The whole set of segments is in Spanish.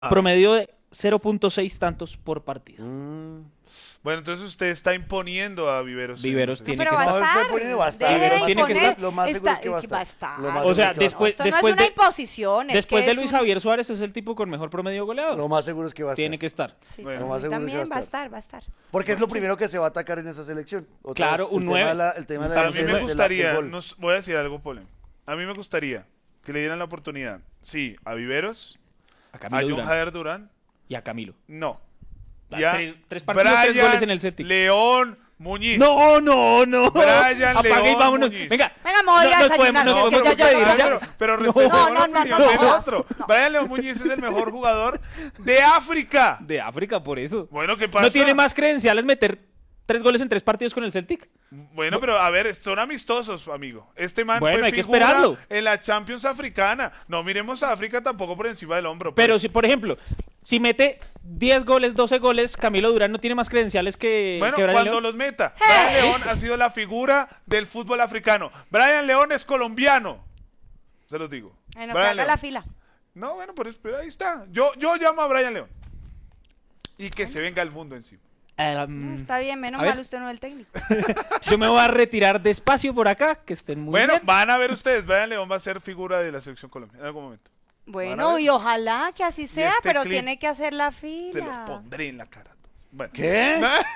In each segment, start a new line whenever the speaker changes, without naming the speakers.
Promedio de 0.6 tantos por partido.
Bueno, entonces usted está imponiendo a Viveros.
Viveros tiene
Pero
que
va a
estar.
estar.
Viveros tiene que estar.
Lo más seguro es que va a estar.
O sea, después
Esto no es una imposición.
Después de Luis Javier Suárez es el tipo con mejor promedio goleador.
Lo más seguro es que va a estar.
Tiene que estar.
Sí,
Bueno,
lo más seguro es que
también va a estar.
Porque es lo primero que se va a atacar en esa selección.
Claro, un 9.
El tema de la
A mí me gustaría,
del gol.
voy a decir algo polémico. A mí me gustaría que le dieran la oportunidad, sí, a Viveros,
A
a
Camilo
John
Durán
Jader Durán,
y a Camilo.
no.
Tres partidos, 3 goles en el Celtic.
León Muñiz.
No.
Brian
Apague y
León
vámonos.
Muñiz.
Venga,
Venga, me voy a desayunar,
no
que
podemos
ya
pedir,
no,
ya.
Pero respetemos
No,
la opinión de
más.
otro.
No.
Brian León Muñiz es el mejor jugador de África.
De África, por eso.
Bueno, ¿qué pasa?
¿No tiene más credenciales meter 3 goles en 3 partidos con el Celtic?
Bueno, pero a ver, son amistosos, amigo. Este man
Bueno,
fue
hay que
figura
esperarlo.
en la Champions africana. No miremos a África tampoco por encima del hombro.
Pero si, por ejemplo, si mete 10 goles, 12 goles, Camilo Durán no tiene más credenciales que
bueno,
Brian
cuando
León.
los meta. Brian León ha sido la figura del fútbol africano. Brian León es colombiano. Se los digo.
Bueno, que
Brian
haga
León.
la fila.
No, bueno, pero ahí está. Yo llamo a Brian León. Y que se venga el mundo encima.
Está bien, menos
a ver.
mal usted no es el técnico.
Yo me voy a retirar despacio por acá, que estén muy
Bueno,
bien.
van a ver ustedes. Brian León va a ser figura de la selección Colombia en algún momento. ¿Van a
Bueno,
ver?
y ojalá que así sea,
este
pero
clip
tiene que hacer la
Se los
fila.
pondré en la cara. Bueno.
¿Qué?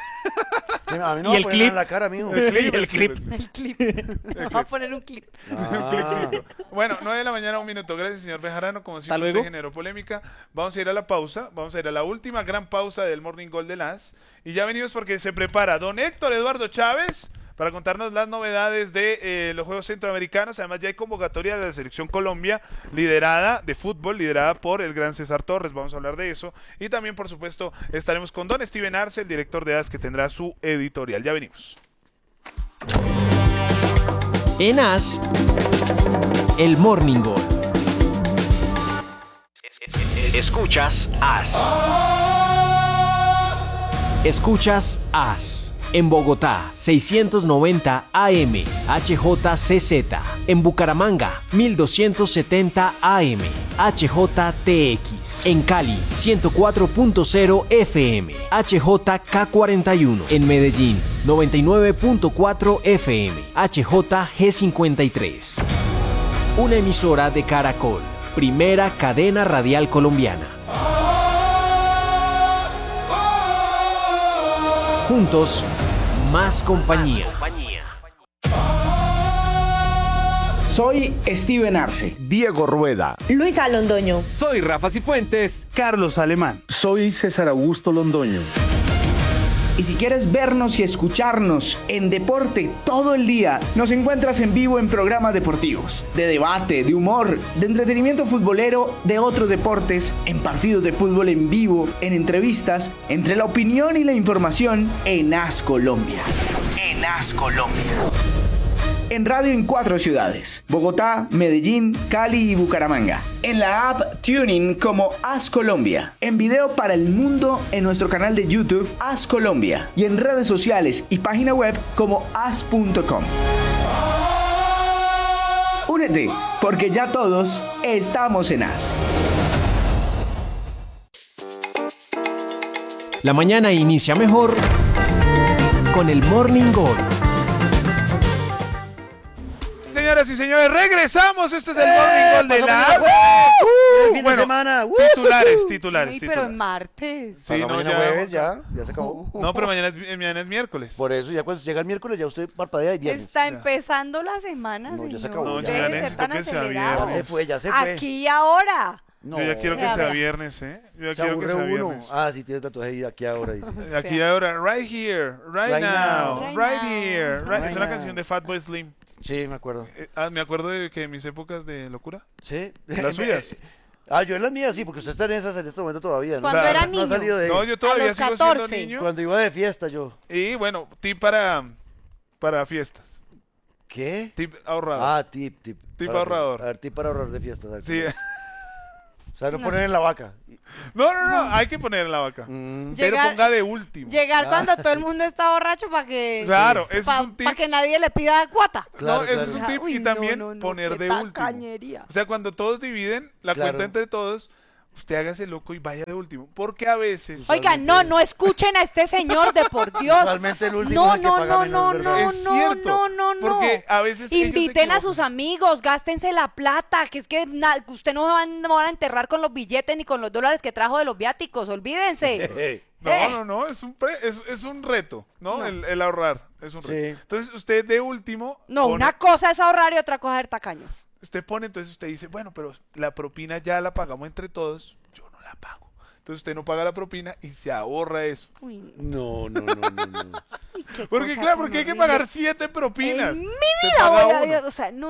A mí no
¿Y
me
el
ponen
clip?
en la cara, mijo.
El clip.
El clip. Vamos a poner un clip.
Un clipcito. Bueno, 9 de la mañana, 1 minuto. Gracias, señor Bejarano. Como siempre,
luego.
usted generó polémica. Vamos a ir a la pausa. Vamos a ir a la última gran pausa del Morning Gold de las. Y ya venimos porque se prepara don Héctor Eduardo Chávez para contarnos las novedades de los Juegos Centroamericanos. Además, ya hay convocatoria de la Selección Colombia de fútbol, liderada por el gran César Torres. Vamos a hablar de eso. Y también, por supuesto, estaremos con don Steven Arce, el director de AS, que tendrá su editorial. Ya venimos.
En AS, el Morning Goal. Escuchas AS. Escuchas AS. En Bogotá, 690 AM, HJCZ. En Bucaramanga, 1270 AM, HJTX. En Cali, 104.0 FM, HJK41. En Medellín, 99.4 FM, HJG53. Una emisora de Caracol, primera cadena radial colombiana. Juntos, más compañía.
Soy Steven Arce.
Diego Rueda.
Luisa Londoño.
Soy Rafa Cifuentes.
Carlos Alemán.
Soy César Augusto Londoño.
Y si quieres vernos y escucharnos en deporte todo el día, nos encuentras en vivo en programas deportivos, de debate, de humor, de entretenimiento futbolero, de otros deportes, en partidos de fútbol en vivo, en entrevistas, entre la opinión y la información en AS Colombia. En AS Colombia. En radio en 4 ciudades: Bogotá, Medellín, Cali y Bucaramanga. En la app Tuning como AS Colombia. En video para el mundo en nuestro canal de YouTube AS Colombia. Y en redes sociales y página web como as.com. Únete, porque ya todos estamos en AS.
La mañana inicia mejor con el Morning Goal.
Señoras y señores, regresamos. Este es el Morning Gold de las.
El fin de semana.
Titulares.
Ay, pero en martes.
Sí, no,
mañana
ya,
jueves, ya se acabó.
No, pero mañana es miércoles.
Por eso, ya cuando llega el miércoles, ya usted parpadea y viernes.
Está empezando la semana,
No, ya
señor.
se acabó,
No,
ya.
yo ya
Deje de ser
necesito
tan
que sea
acelerado.
viernes.
Ya se fue.
Aquí y ahora.
No,
Yo ya quiero que
sea,
sea
vea.
viernes, ¿eh? Yo ya
se
quiero que
aburre
sea
uno.
viernes.
Ah, sí, tiene tatuaje ahí aquí ahora, dice.
Aquí ahora, right here, right
Right
now,
now.
right here.
Right
Es una
now.
canción de Fatboy Slim.
Sí, me acuerdo.
Me acuerdo de que en mis épocas de locura.
Sí.
¿Las suyas?
Yo en las mías sí, porque usted está en esas en este momento todavía, ¿no?
Cuando
O sea,
era
No ha
niño.
salido de ahí.
No, yo todavía
los
sigo
14.
siendo niño.
Cuando iba de fiesta yo.
Y bueno, tip para fiestas.
¿Qué?
Tip ahorrado.
Tip.
Tip
Para-
ahorrador.
A ver, tip para ahorrar de fiestas. a ver
Sí.
cómo es. O sea, no poner en la vaca.
No, hay que poner en la vaca. Pero
Llegar-
ponga de último.
Llegar cuando todo el mundo está borracho para que...
Claro, ese es un tip.
Para que nadie le pida cuota.
Claro,
no, ese
claro.
es un tip.
Uy,
Y también
no,
poner
qué
de último.
tacañería.
O sea, cuando todos dividen la
Claro.
cuenta entre todos, usted hágase loco y vaya de último. Porque a veces...
Oigan, no escuchen a este señor, de por Dios.
Usualmente el último es el que paga menos, ¿verdad?
Es cierto,
no.
porque a veces ellos se
Inviten a
equivocan.
sus amigos, gástense la plata, que es que usted no no van a enterrar con los billetes ni con los dólares que trajo de los viáticos, olvídense.
No, es un reto, ¿no?
No.
El ahorrar, es un reto.
Sí.
Entonces, usted de último...
No,
pone-
una cosa es ahorrar y otra cosa es ser tacaño.
Usted pone, entonces usted dice, bueno, pero la propina ya la pagamos entre todos, yo no la pago. Entonces usted no paga la propina y se ahorra eso.
Uy,
No.
qué
Porque
cosa
claro,
tan
porque hay que
horrible.
pagar 7 propinas.
En mi
Usted
vida
paga
voy a...
uno.
O sea, no.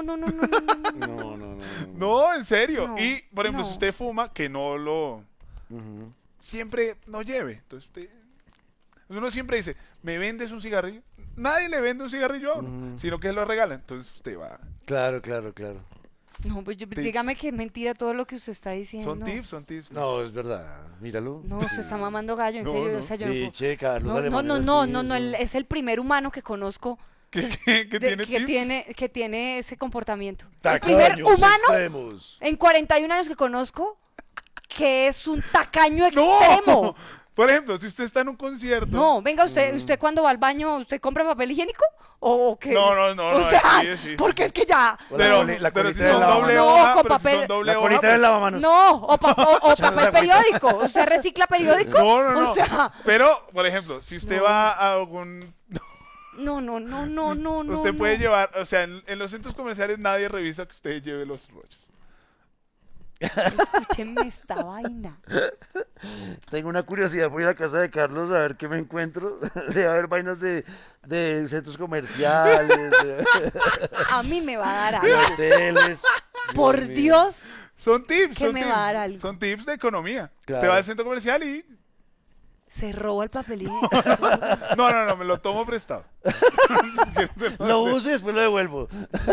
No.
No, en serio.
No,
Y, por ejemplo,
no.
si usted fuma, que no lo...
Ujú.
Siempre no lleve. Entonces uno siempre dice, ¿me vendes un cigarrillo? Nadie le vende un cigarrillo a uno, sino que lo regala. Entonces usted va.
Claro.
No, pues
Tips.
dígame que es mentira todo lo que usted está diciendo.
Son tips.
No, es verdad. Míralo.
No, se está mamando gallo, en
No,
serio.
no.
O sea, yo no puedo.
Che, Carlos
No,
Alemán es así, eso.
es el primer humano que conozco
¿Qué
de-
tiene tips?
que tiene ese comportamiento. El
Tacaños
primer humano
extremos.
en 41 años que conozco que es un tacaño
¡No!
extremo.
Por ejemplo, si usted está en un concierto...
No, venga, usted cuando va al baño, ¿usted compra papel higiénico? ¿O qué?
No,
O sea,
sí,
porque
sí.
es que ya...
O
Pero,
la
pero si
colita
son
del
doble
lavamanos.
hoja,
No, con
pero si
papel-
son doble
La
hoja,
colita
pues-
del lavamanos.
No, o
Echándose
papel
agüita.
periódico. ¿Usted recicla periódico?
No.
O sea,
Pero, por ejemplo, si usted
No.
va a algún...
no.
usted puede llevar... O sea, en los centros comerciales nadie revisa que usted lleve los rollos.
Escúchenme esta vaina.
Tengo una curiosidad por ir a casa de Carlos a ver qué me encuentro. Debe haber vainas de centros comerciales, de
A mí me va a dar
de
algo.
hoteles.
Por
mío.
Dios.
Son tips,
¿Qué
son
me
tips.
va a dar algo?
Son tips de economía.
Claro.
Usted va al centro comercial y...
Se roba el papel higiénico.
No, me lo tomo prestado.
Lo uso y después lo devuelvo.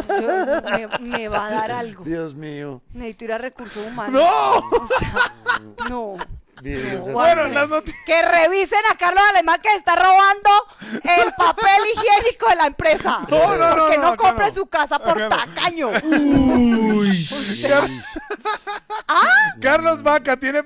Me va a dar algo.
Dios mío.
Necesito ir a recursos humanos.
¡No!
O sea, no.
Bien,
No,
o sea,
Bueno,
hombre.
las noticias...
Que revisen a Carlos Alemán que está robando el papel higiénico de la empresa.
No,
Porque no
acá
compra
no.
en su casa por
Acá no.
tacaño.
Carlos Vaca tiene...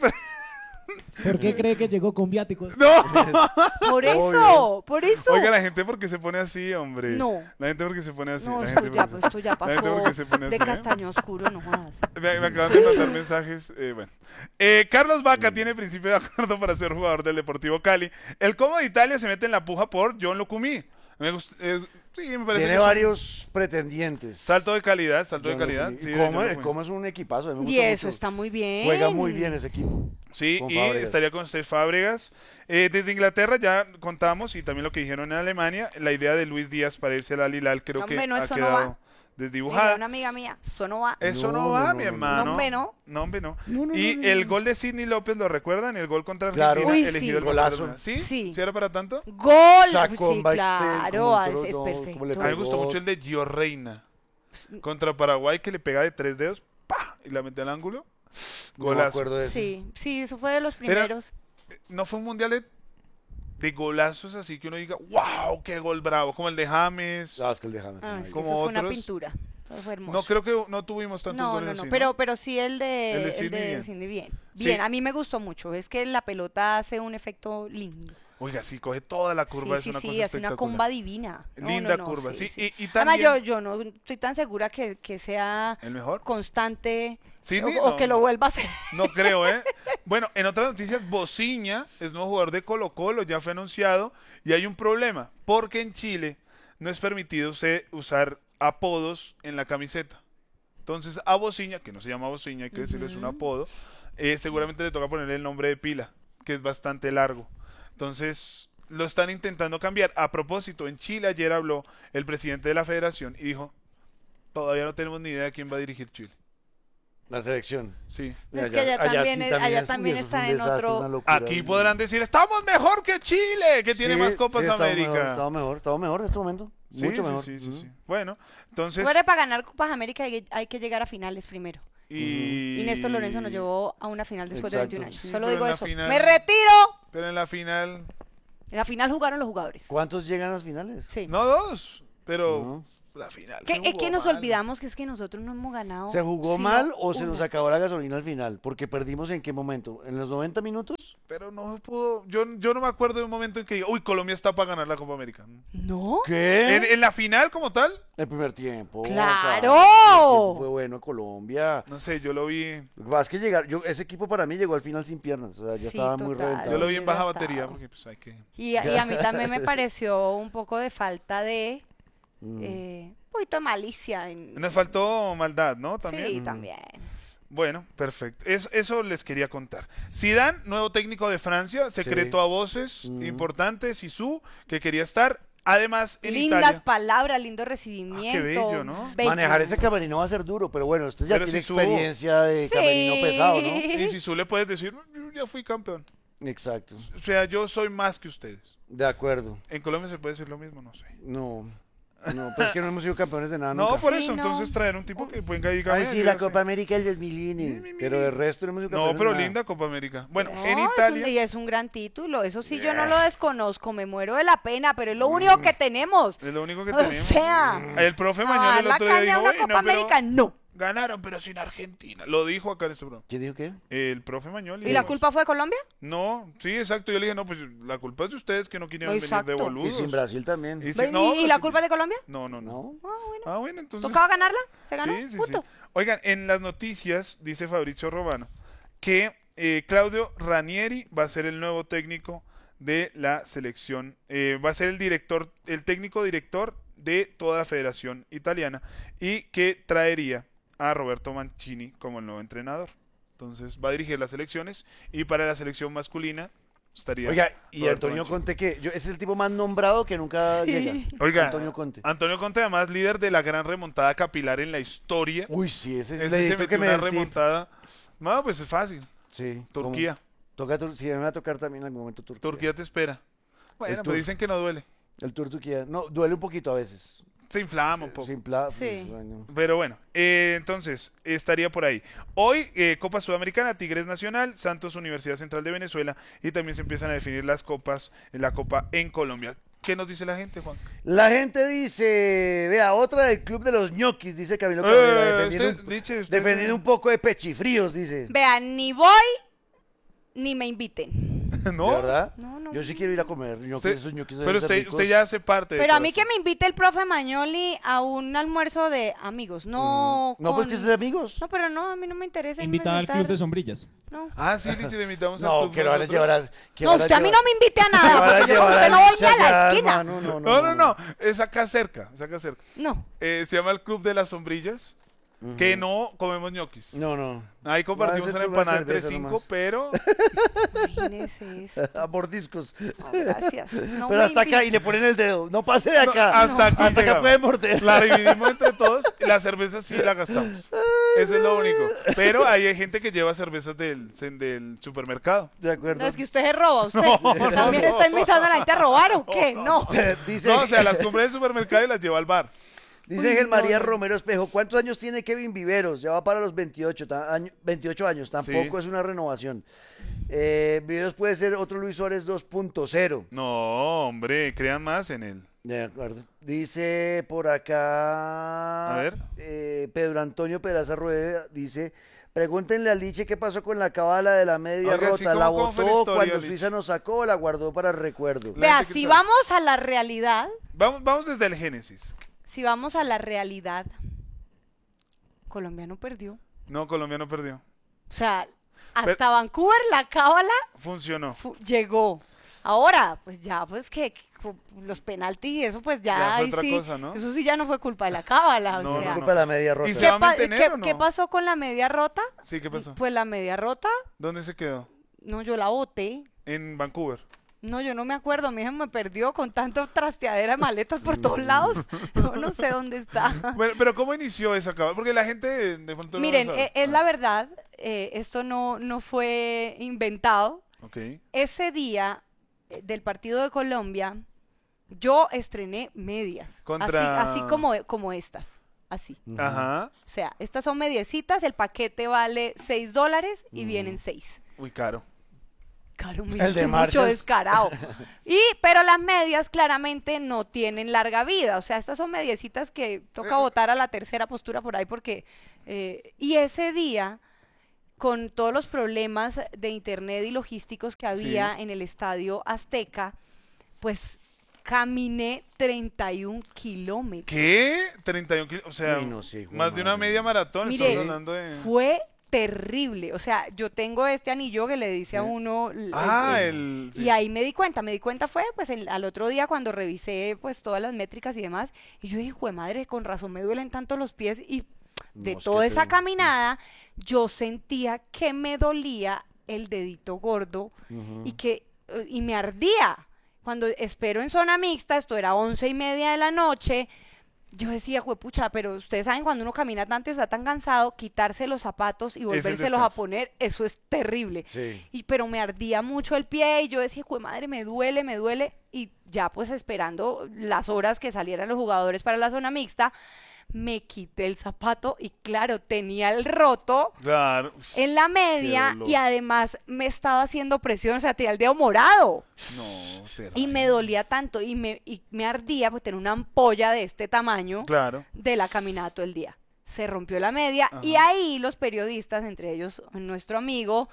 ¿Por qué cree que llegó con viáticos?
¡No!
Por eso.
Oiga, la gente porque se pone así, hombre.
No.
La gente porque se pone así.
No,
la
esto
gente
ya,
porque se-
esto ya
La gente
pasó
porque se pone
de
así, ¿eh?
castaño oscuro, no jodas.
Me acaban de mandar mensajes. Bueno. Carlos Vaca tiene principio de acuerdo para ser jugador del Deportivo Cali. El Como de Italia se mete en la puja por John Locumí. Me gusta, sí, me parece
tiene
que es un
varios pretendientes.
salto de calidad, salto de
John
calidad.
Locumí.
Sí,
Y
John
Como
Locumí.
es un equipazo. a mí me
Y
gusta
eso
mucho.
está muy bien.
Juega muy bien ese equipo.
Sí,
con
y
Fábregas.
estaría con Cés Fábregas. Desde Inglaterra ya contamos, y también lo que dijeron en Alemania, la idea de Luis Díaz para irse al Hilal creo
Hombre,
que
no,
ha
eso no
quedado
va.
desdibujada.
Una amiga mía, eso no va.
Eso no,
No,
va,
no,
mi
no,
hermano.
no. Hombre, no.
No, hombre, no.
No, no,
Y
no, no,
el
no.
gol de Sidney López, ¿lo recuerdan? El gol contra
Claro.
Argentina,
Uy,
elegido
sí.
el mejor de la
Golazo.
jornada. ¿Sí?
Sí.
¿Sí era para tanto?
Gol.
Sacó
Sí,
un backstage,
claro,
como
es
entró, no,
perfecto.
como le
A mí me gustó
pegó.
mucho el de Gio Reina contra Paraguay, que le pega de 3 dedos, ¡pa! Y la mete al ángulo.
No me
Golazo.
acuerdo de eso.
Sí, eso fue de los primeros.
No fue un mundial de golazos así que uno diga, wow, qué gol bravo, como el de James.
Ah, es que el de James.
Ah,
no,
es que
como
eso fue una
otros.
pintura. Eso fue hermoso.
No, creo que no tuvimos tantos
No,
goles
no, no,
así,
pero sí el
El de
de
Sidney bien.
Sidney bien.
Sí.
Bien, a mí me gustó mucho. Es que la pelota hace un efecto lindo.
Oiga, sí, coge toda la curva,
sí,
es una
sí,
cosa
hace una
espectacular.
comba divina. No,
Linda
no, no,
curva, sí. Y
Además,
también,
yo no estoy tan segura que sea
¿el mejor?
constante
Sidney,
o
no,
que lo vuelva a hacer.
No creo, ¿eh? Bueno, en otras noticias, Bociña es nuevo jugador de Colo-Colo, ya fue anunciado, y hay un problema, porque en Chile no es permitido usar apodos en la camiseta. Entonces, a Bociña, que no se llama Bociña, hay que decirlo, es un apodo, seguramente le toca ponerle el nombre de pila, que es bastante largo. Entonces, lo están intentando cambiar. A propósito, en Chile ayer habló el presidente de la federación y dijo, todavía no tenemos ni idea de quién va a dirigir Chile.
La selección.
Sí.
Es que allá también,
sí
allá
es-
también
uy, eso es
están
un
en
desastre,
otro...
una locura.
Aquí podrán decir, estamos mejor que Chile, que tiene
Sí,
más Copas
sí, estamos
América.
mejor, estamos mejor en este momento.
Sí,
Mucho
sí,
mejor.
sí, sí,
Ujú.
sí. Bueno, entonces...
Fuera, para ganar Copas América hay que llegar a finales primero.
Y...
Y Néstor Lorenzo nos llevó a una final después de
Exacto.
21 años.
Sí,
Solo
pero
digo
en la
eso.
final-
¡Me retiro!
Pero en la final...
En la final jugaron los jugadores.
¿Cuántos llegan a las finales?
Sí.
No dos, pero...
No.
La final.
Es que nos olvidamos que es que nosotros no hemos ganado.
¿Se jugó
sino
mal o se
una.
nos acabó la gasolina al final? Porque perdimos ¿en qué momento? ¿En los 90 minutos?
Pero no pudo. Yo no me acuerdo de un momento en que diga, uy, Colombia está para ganar la Copa América.
¿No?
¿Qué?
En la final como tal,
El primer tiempo.
¡Claro!
Fue bueno Colombia.
no sé, yo lo vi.
Lo que pasa es que ese equipo para mí llegó al final sin piernas. O sea, ya
Sí,
estaba muy
total.
reventado.
Yo lo vi en baja
Desgastado.
batería porque pues hay que...
Y a mí también me pareció un poco de falta de...
Mm.
un poquito de malicia.
Nos faltó maldad, ¿no? También.
Sí, también.
Bueno, perfecto. Eso les quería contar. Zidane, nuevo técnico de Francia, secreto
Sí.
a voces, importante, Zizou, que quería estar. Además, en
Lindas
Italia...
palabras, lindo recibimiento.
bello, ¿no?
Manejar ese camerino va a ser duro, pero bueno, usted ya
Pero
tiene
si
experiencia de camerino pesado, ¿no?
Y Zizou le puedes decir, yo ya fui campeón.
Exacto.
O sea, yo soy más que ustedes.
De acuerdo.
En Colombia se puede decir lo mismo, no sé.
No, pero es que no hemos sido campeones de nada
No,
nunca.
por
Sí,
eso,
no.
entonces traer un tipo que venga y
Ay,
gane,
sí,
yo
la
ya sé.
Copa América el 2000, pero de resto no hemos sido
No,
campeones
pero
de nada.
linda Copa América. Bueno,
No,
en
es un-
Italia...
y es un gran título. Eso sí, yo no lo desconozco. Me muero de la pena, pero es lo único que tenemos.
Es lo único que
O
tenemos.
sea,
El profe
a
Mañol
dar
el
la
otro día
caña a
dijo,
una
"Uy,
Copa
no, pero
América, no.
ganaron, pero sin Argentina". Lo dijo acá en este programa.
¿Quién dijo qué?
El profe Mañol.
¿Y la culpa fue de Colombia?
No, sí, exacto. Yo le dije, no, pues la culpa es de ustedes que no quisieron venir de
Exacto.
Y
boludos.
sin Brasil también.
Y
¿Y,
no,
y la culpa es de Colombia?
No.
¿No?
Ah, bueno, entonces...
¿Tocaba ganarla? ¿Se ganó?
Sí.
Punto.
Oigan, en las noticias dice Fabrizio Romano que Claudio Ranieri va a ser el nuevo técnico de la selección, va a ser el técnico director de toda la federación italiana y que traería a Roberto Mancini como el nuevo entrenador. Entonces va a dirigir las selecciones y para la selección masculina estaría...
Oiga, y
Roberto
Antonio
Mancini.
Conte, ¿qué? Es el tipo más nombrado que nunca
Sí.
llega.
Oiga,
Antonio Conte.
Antonio Conte además líder de la gran remontada capilar en la historia.
Uy, sí, ese es
Ese
el
se
dedito
metió
que me
una
da el tip.
remontada. No, pues es fácil.
Sí.
Turquía.
Sí, me va a tocar también en algún momento Turquía.
Turquía te espera. Bueno,
El
pero dicen que no duele.
El Tour Turquía. No, duele un poquito a veces.
Se inflama un poco.
Sin plata.
Sí.
Bueno.
Pero bueno, entonces estaría por ahí. Hoy, Copa Sudamericana, Tigres Nacional, Santos Universidad Central de Venezuela y también se empiezan a definir las copas, la Copa en Colombia. ¿Qué nos dice la gente, Juan?
La gente dice, vea, otra del club de los ñoquis, dice Camilo Cabrera, defendiendo un poco de pechifríos, dice.
Vean, ni voy ni me inviten.
¿No?
¿De verdad?
No.
Yo sí quiero ir a comer ñoquis,
Usted-
esos ñoquis
pero
deben ser
usted
ricos.
ya hace parte de
Pero a
todo
mí
esto.
que me invite el profe Mañoli a un almuerzo de amigos, no
No,
con-
porque es amigos.
No, pero no, a mí no me interesa. irme a
Invitada al
sentar.
club de sombrillas.
No.
Ah, sí, Lichi, le invitamos al
No,
club
que lo van a
nosotros.
llevar a... que
No,
van a
usted a mí
llevar-
no me invite a
que van
nada.
a
Porque yo
llevar
con usted
al
no voy ni
Licha
a la
allá,
esquina.
hermano,
No, es acá cerca,
No.
Se llama el Club de las Sombrillas, que no comemos ñoquis.
No.
Ahí compartimos
ese
una
tú vas a
empanada entre
cerveza
5,
nomás.
pero...
Imagínese eso.
A mordiscos.
No, gracias. No
Pero
me
hasta acá
invite.
y le ponen el dedo. No pase de
No,
acá.
hasta aquí
Hasta acá
llegamos.
puede morder.
La dividimos entre todos y la cerveza sí la gastamos. Eso es lo único. Pero ahí hay gente que lleva cervezas del supermercado.
De acuerdo.
No, es que usted se roba, usted. ¿También está invitando a la gente a robar o qué? No.
Dice,
No, o sea, las compré del supermercado y las lleva al bar.
dice Ángel María Romero Espejo, ¿cuántos años tiene Kevin Viveros? Ya va para los 28 años, tampoco
Sí.
es una renovación. Viveros puede ser otro Luis Suárez 2.0.
No, hombre, crean más en él.
De acuerdo. Dice por acá.
A ver.
Pedro Antonio Pedraza Rueda dice: pregúntenle a Liche qué pasó con la cábala de la media
Oiga, sí,
rota. ¿La
¿cómo fue la
botó
historia,
cuando
Liche?
Suiza nos sacó o la guardó para el recuerdo?
La
Vea,
gente que
si
sabe.
vamos a la realidad,
Vamos desde el Génesis.
si vamos a la realidad, Colombia no perdió.
No, Colombia no perdió.
O sea, hasta Vancouver la cábala
Funcionó.
llegó. Ahora, pues ya, pues que los penaltis y eso, pues ya,
Ya fue
ahí
otra
sí,
cosa, ¿no?
eso sí ya no fue culpa de la cábala.
No,
o sea.
no,
Culpa de la media rota.
¿Y se va a mantener o no?
¿Qué pasó con la media rota?
Sí, ¿qué pasó?
Pues la media rota,
¿Dónde se quedó?
no, yo la boté.
En Vancouver.
No, yo no me acuerdo, mi hija me perdió con tanto trasteadera de maletas por todos lados. Yo no sé dónde está.
Bueno, pero ¿cómo inició esa cábala? Porque la gente de pronto no lo
Miren,
sabe.
es la verdad, esto no fue inventado.
Ok.
Ese día del partido de Colombia, yo estrené medias.
Contra-
Así como estas. Así.
Ajá.
O sea, estas son mediecitas, el paquete vale $6 y vienen 6.
Uy, caro.
Caro, me
El de
diste mucho
marchas.
descarado. Pero las medias claramente no tienen larga vida. O sea, estas son mediecitas que toca botar a la tercera postura por ahí porque... y ese día, con todos los problemas de internet y logísticos que había en el Estadio Azteca, pues caminé 31 kilómetros.
¿Qué? 31 kilómetros. O sea,
Uy, no sé,
más de una
madre.
media maratón.
Mire,
Estamos hablando de...
fue terrible. O sea, yo tengo este anillo que le dice a uno...
sí.
Y ahí me di cuenta fue pues al otro día cuando revisé pues todas las métricas y demás, y yo dije, jue madre, con razón me duelen tanto los pies, y de
No, es
toda
que
esa
te-
caminada yo sentía que me dolía el dedito gordo y me ardía. Cuando espero en zona mixta, esto era 11:30 de la noche, yo decía, juepucha, pero ustedes saben cuando uno camina tanto y está tan cansado, quitarse los zapatos y volvérselos a
descanso.
poner, eso es terrible.
Sí.
Pero me ardía mucho el pie y yo decía, jue madre, me duele. Y ya pues esperando las horas que salieran los jugadores para la zona mixta, me quité el zapato y claro, tenía el roto
Claro.
en la media
dolor.
y además me estaba haciendo presión, o sea, tenía el dedo morado.
No,
Y me dolía tanto y me ardía porque tenía una ampolla de este tamaño
Claro.
de la caminata todo el día. Se rompió la media y ahí los periodistas, entre ellos nuestro amigo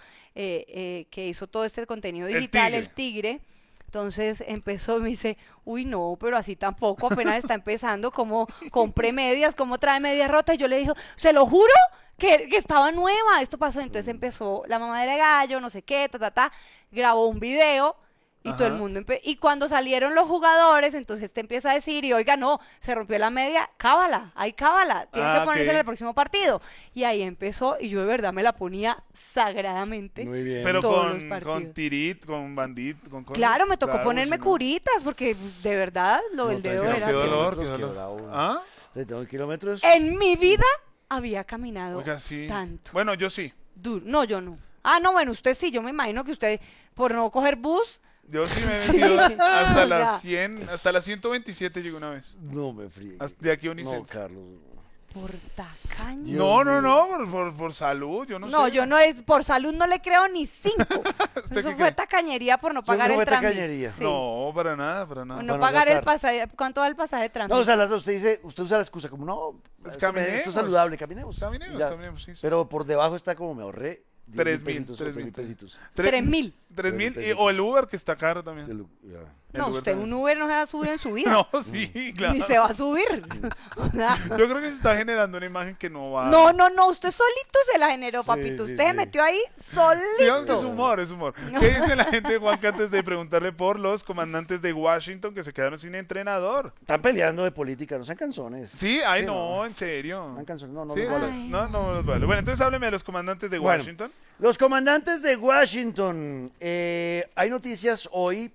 que hizo todo este contenido
El
digital,
Tigre.
el Tigre, entonces empezó y me dice, uy no, pero así tampoco, apenas está empezando, como compré medias, como trae medias rotas, y yo le dije, se lo juro que estaba nueva, esto pasó, entonces empezó la mamadera de gallo, no sé qué, grabó un video. Y todo el mundo y cuando salieron los jugadores, entonces te empieza a decir, y oiga, no, se rompió la media, cábala, tiene que ponerse en
ok.
el próximo partido. Y ahí empezó, y yo de verdad me la ponía sagradamente.
Muy bien.
Pero
todos los
con
partidos.
tirit, con bandit, con cosas.
Claro, me tocó
Claro,
ponerme
si no-
curitas, porque de verdad lo del
No,
dedo
no,
era...
qué dolor,
kilómetros,
qué
qué
dolor.
bravo.
¿Ah?
32 kilómetros.
En mi vida había caminado
Oiga, sí.
tanto.
Bueno, yo sí.
Duro. No, yo no. Ah, no, bueno, usted sí, yo me imagino que usted, por no coger bus...
Yo sí me he
Sí.
metido hasta
Ya.
las 100, hasta las 127 llegué una vez.
No me fríe.
De aquí a
No,
Unicentro.
Carlos.
Por tacaño.
No, no, no, por salud, yo no sé.
No, yo no es, por salud no le creo ni 5.
¿Usted
Eso
qué
fue
cree?
tacañería por no
Eso
pagar
no
el
fue
trámite.
tacañería.
Sí.
No, para nada, para nada.
O no
Para no
pagar el
gastar.
pasaje, ¿cuánto da el pasaje de trámite?
No, o sea, las dos, usted dice, usted usa la excusa como, no,
Caminemos.
esto es saludable, caminemos.
Caminemos,
Ya.
caminemos, sí, sí.
Pero por debajo está como me ahorré
3.000,
pesitos o
3.000.
pesitos.
3.000.
3.000 o el Uber que está caro también.
Ya.
No,
Uber
usted
también.
un Uber no se va a subir en su vida.
No, sí, claro.
Ni se va a subir. O sea,
Yo creo que se está generando una imagen que no va.
no, usted solito se la generó,
Sí,
papito.
sí,
Usted se
sí.
metió ahí
Digamos que es
solito.
humor, es humor. ¿Qué dice la gente, Juanca, antes de preguntarle por los comandantes de Washington que se quedaron sin entrenador?
Están peleando de política, no sean canzones.
Sí, ay,
Sí,
no, en serio.
Sean canzones, no, no
Sí,
los vale.
Ay.
no los vale. Bueno, entonces hábleme de los comandantes de
Bueno.
Washington.
Los comandantes de Washington. Hay noticias hoy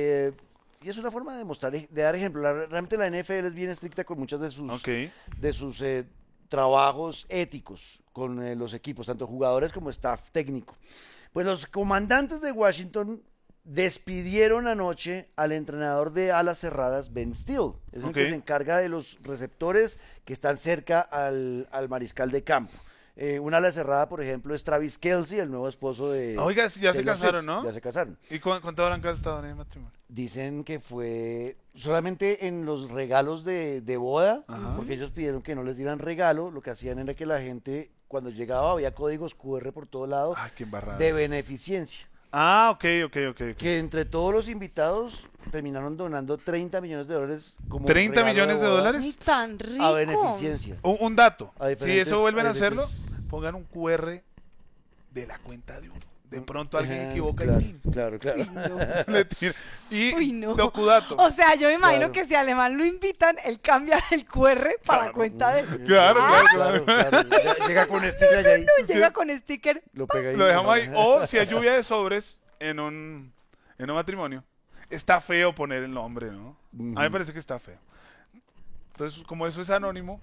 y es una forma de mostrar, de dar ejemplo. Realmente la NFL es bien estricta con muchas de sus,
Ok.
de sus trabajos éticos con los equipos, tanto jugadores como staff técnico. Pues los comandantes de Washington despidieron anoche al entrenador de alas cerradas, Ben Steele. Es el que
Ok.
se encarga de los receptores que están cerca al mariscal de campo. Una ala cerrada, por ejemplo, es Travis Kelce, el nuevo esposo de...
Oiga, ya se
Taylor
casaron,
Swift.
¿no?
Ya se casaron.
¿Y cuánto habrán gastado en el matrimonio?
Dicen que fue solamente en los regalos de boda,
Ajá.
porque ellos pidieron que no les dieran regalo. Lo que hacían era que la gente, cuando llegaba, había códigos QR por todo lado
Ay, qué embarrada.
de beneficencia.
Ah, ok.
Que entre todos los invitados terminaron donando $30 millones como
30
regalo
millones de
boda
dólares.
Ay, tan rico.
a beneficencia.
Un dato.
A
Si
diferentes-
eso vuelven a
a
hacerlo,
diferentes-
pongan un QR de la cuenta de uno. De pronto alguien
Ajá,
equivoca
claro,
y tin.
claro.
Uy, no.
Le tira. Y
Uy, no.
docudato.
O sea, yo me imagino
Claro.
que si Alemán lo invitan, él cambia el QR para la cuenta de él.
Claro,
Claro, claro. Ya llega con sticker allá ahí.
Llega con sticker.
Lo pega ahí.
Lo dejamos ahí. O si hay lluvia de sobres en un matrimonio, está feo poner el nombre, ¿no? A mí me parece que está feo. Entonces, como eso es anónimo.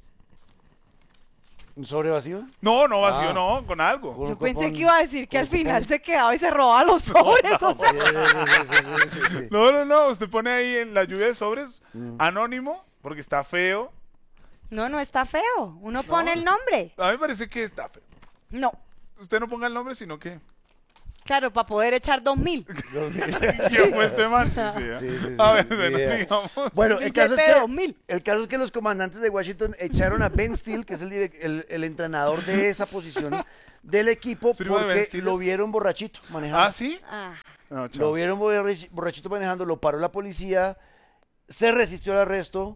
¿Un sobre vacío?
No, no vacío,
Ah.
no, con algo.
Con-
Yo
con-
pensé
con-
que iba a decir que al
con
final
cupón.
se quedaba y se robaba los sobres. O sea,
Sí.
No. Usted pone ahí en la lluvia de sobres anónimo porque está feo.
no está feo. Uno pone el nombre.
A mí me parece que está feo.
No.
Usted no ponga el nombre, sino que.
Claro, para poder echar 2.000.
¿Quién fue este man? Sí, ¿eh?
Sí,
A ver,
ni
bueno,
idea.
sigamos.
Bueno, el caso,
Billete de 2.000.
el caso es que los comandantes de Washington echaron a Ben Steele, que es el entrenador de esa posición del equipo,
¿Primo de Ben
porque
Stiller?
lo vieron borrachito manejando.
¿Ah, sí?
Ah,
No, chao.
Lo vieron borrachito manejando, lo paró la policía, se resistió al arresto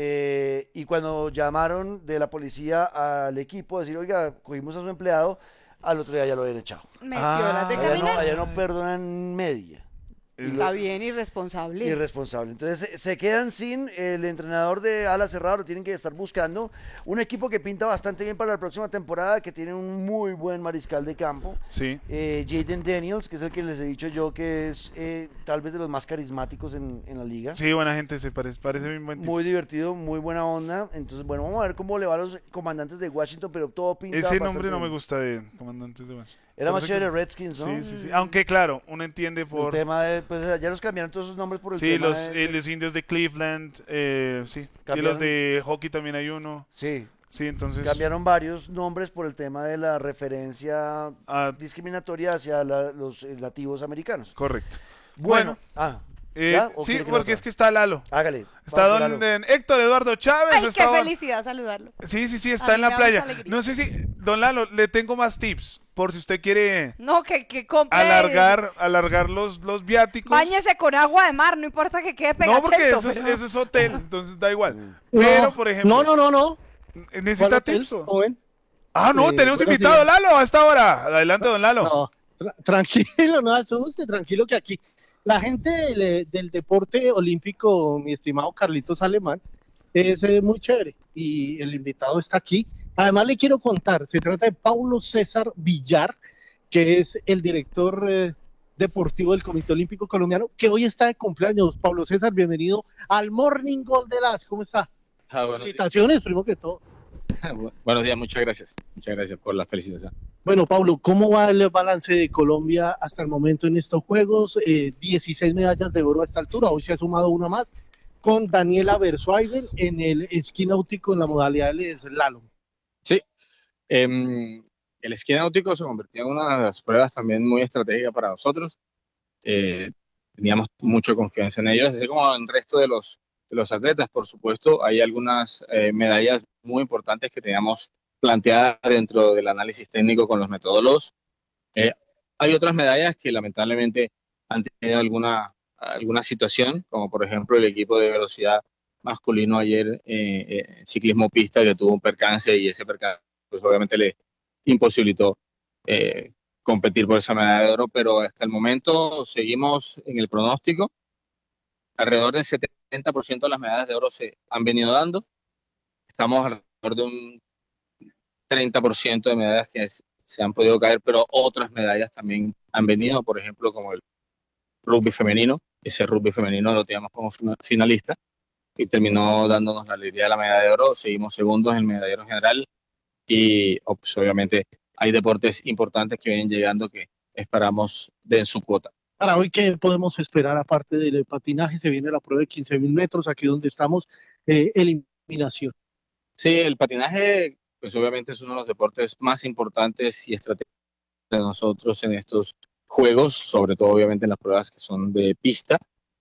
y cuando llamaron de la policía al equipo a decir, oiga, cogimos a su empleado, al otro día ya lo habían echado.
metió las de caminar.
Allá no perdonan media.
Está bien, irresponsable.
Irresponsable. Entonces se quedan sin el entrenador de ala cerrada, lo tienen que estar buscando. Un equipo que pinta bastante bien para la próxima temporada, que tiene un muy buen mariscal de campo.
Sí.
Jaden Daniels, que es el que les he dicho yo que es tal vez de los más carismáticos en la liga.
Sí, buena gente, se parece bien buen tipo.
Muy divertido, muy buena onda. Entonces, bueno, vamos a ver cómo le va a los comandantes de Washington, pero todo pinta
Ese
bastante
nombre no me
bien.
gusta de comandantes de Washington.
Era más
Parece que-
chévere Redskins, ¿no?
Sí. Aunque claro, uno entiende
El
por...
tema de, pues ya los cambiaron todos esos nombres por el
Sí,
tema
los indios de Cleveland, sí. Y
Cambiaron-
los de hockey también hay uno.
Sí,
Sí, entonces...
cambiaron varios nombres por el tema de la referencia
Ah,
discriminatoria hacia los nativos americanos.
correcto.
Bueno, ¿ya? ¿O
sí,
quiere que
porque
lo
es que está Lalo.
hágale.
Está
vamos,
don
Lalo.
Héctor Eduardo Chávez.
Ay, qué
está don-
felicidad saludarlo.
Sí,
A
está en
mí
la
me da
playa.
mucha alegría.
No sé si, don Lalo, le tengo más tips por si usted quiere
No, que compre.
alargar los viáticos.
Báñese con agua de mar, no importa que quede pegachento.
No, porque eso
pero-
es hotel, entonces da igual. Pero, por ejemplo,
No.
¿necesita
¿Cuál hotel,
tips? o?
joven?
Ah, no, tenemos
buenos
invitado,
días.
Lalo, a esta hora. Adelante, don Lalo.
No, tranquilo, no asuste, tranquilo que aquí la gente del deporte olímpico, mi estimado Carlitos Alemán, es muy chévere y el invitado está aquí. Además le quiero contar, se trata de Paulo César Villar, que es el director deportivo del Comité Olímpico Colombiano, que hoy está de cumpleaños. Paulo César, bienvenido al Morning Gol de las, ¿cómo está?
Buenos días.
Felicitaciones, primero que todo.
Buenos días, muchas gracias. Muchas gracias por la felicitación.
Bueno, Pablo, ¿cómo va el balance de Colombia hasta el momento en estos Juegos? 16 medallas de oro a esta altura, hoy se ha sumado una más, con Daniela Versuaiden en el esquí náutico en la modalidad del slalom.
Sí, el esquí náutico se convirtió en una de las pruebas también muy estratégicas para nosotros. Teníamos mucha confianza en ellos, así como en el resto de los atletas. Por supuesto, hay algunas medallas muy importantes que teníamos planteadas dentro del análisis técnico con los metodólogos. Hay otras medallas que lamentablemente han tenido alguna situación, como por ejemplo el equipo de velocidad masculino ayer en ciclismo pista, que tuvo un percance, y ese percance pues obviamente le imposibilitó competir por esa medalla de oro, pero hasta el momento seguimos en el pronóstico. Alrededor del 70% de las medallas de oro se han venido dando. Estamos alrededor de un 30% de medallas que se han podido caer, pero otras medallas también han venido, por ejemplo, como el rugby femenino. Ese rugby femenino lo teníamos como finalista y terminó dándonos la alegría de la medalla de oro. Seguimos segundos en el medallero general y pues, obviamente hay deportes importantes que vienen llegando que esperamos den su cuota.
Para hoy, ¿qué podemos esperar aparte del patinaje? Se viene la prueba de 15.000 metros, aquí donde estamos, eliminación.
Sí, el patinaje, pues obviamente es uno de los deportes más importantes y estratégicos de nosotros en estos Juegos, sobre todo obviamente en las pruebas que son de pista.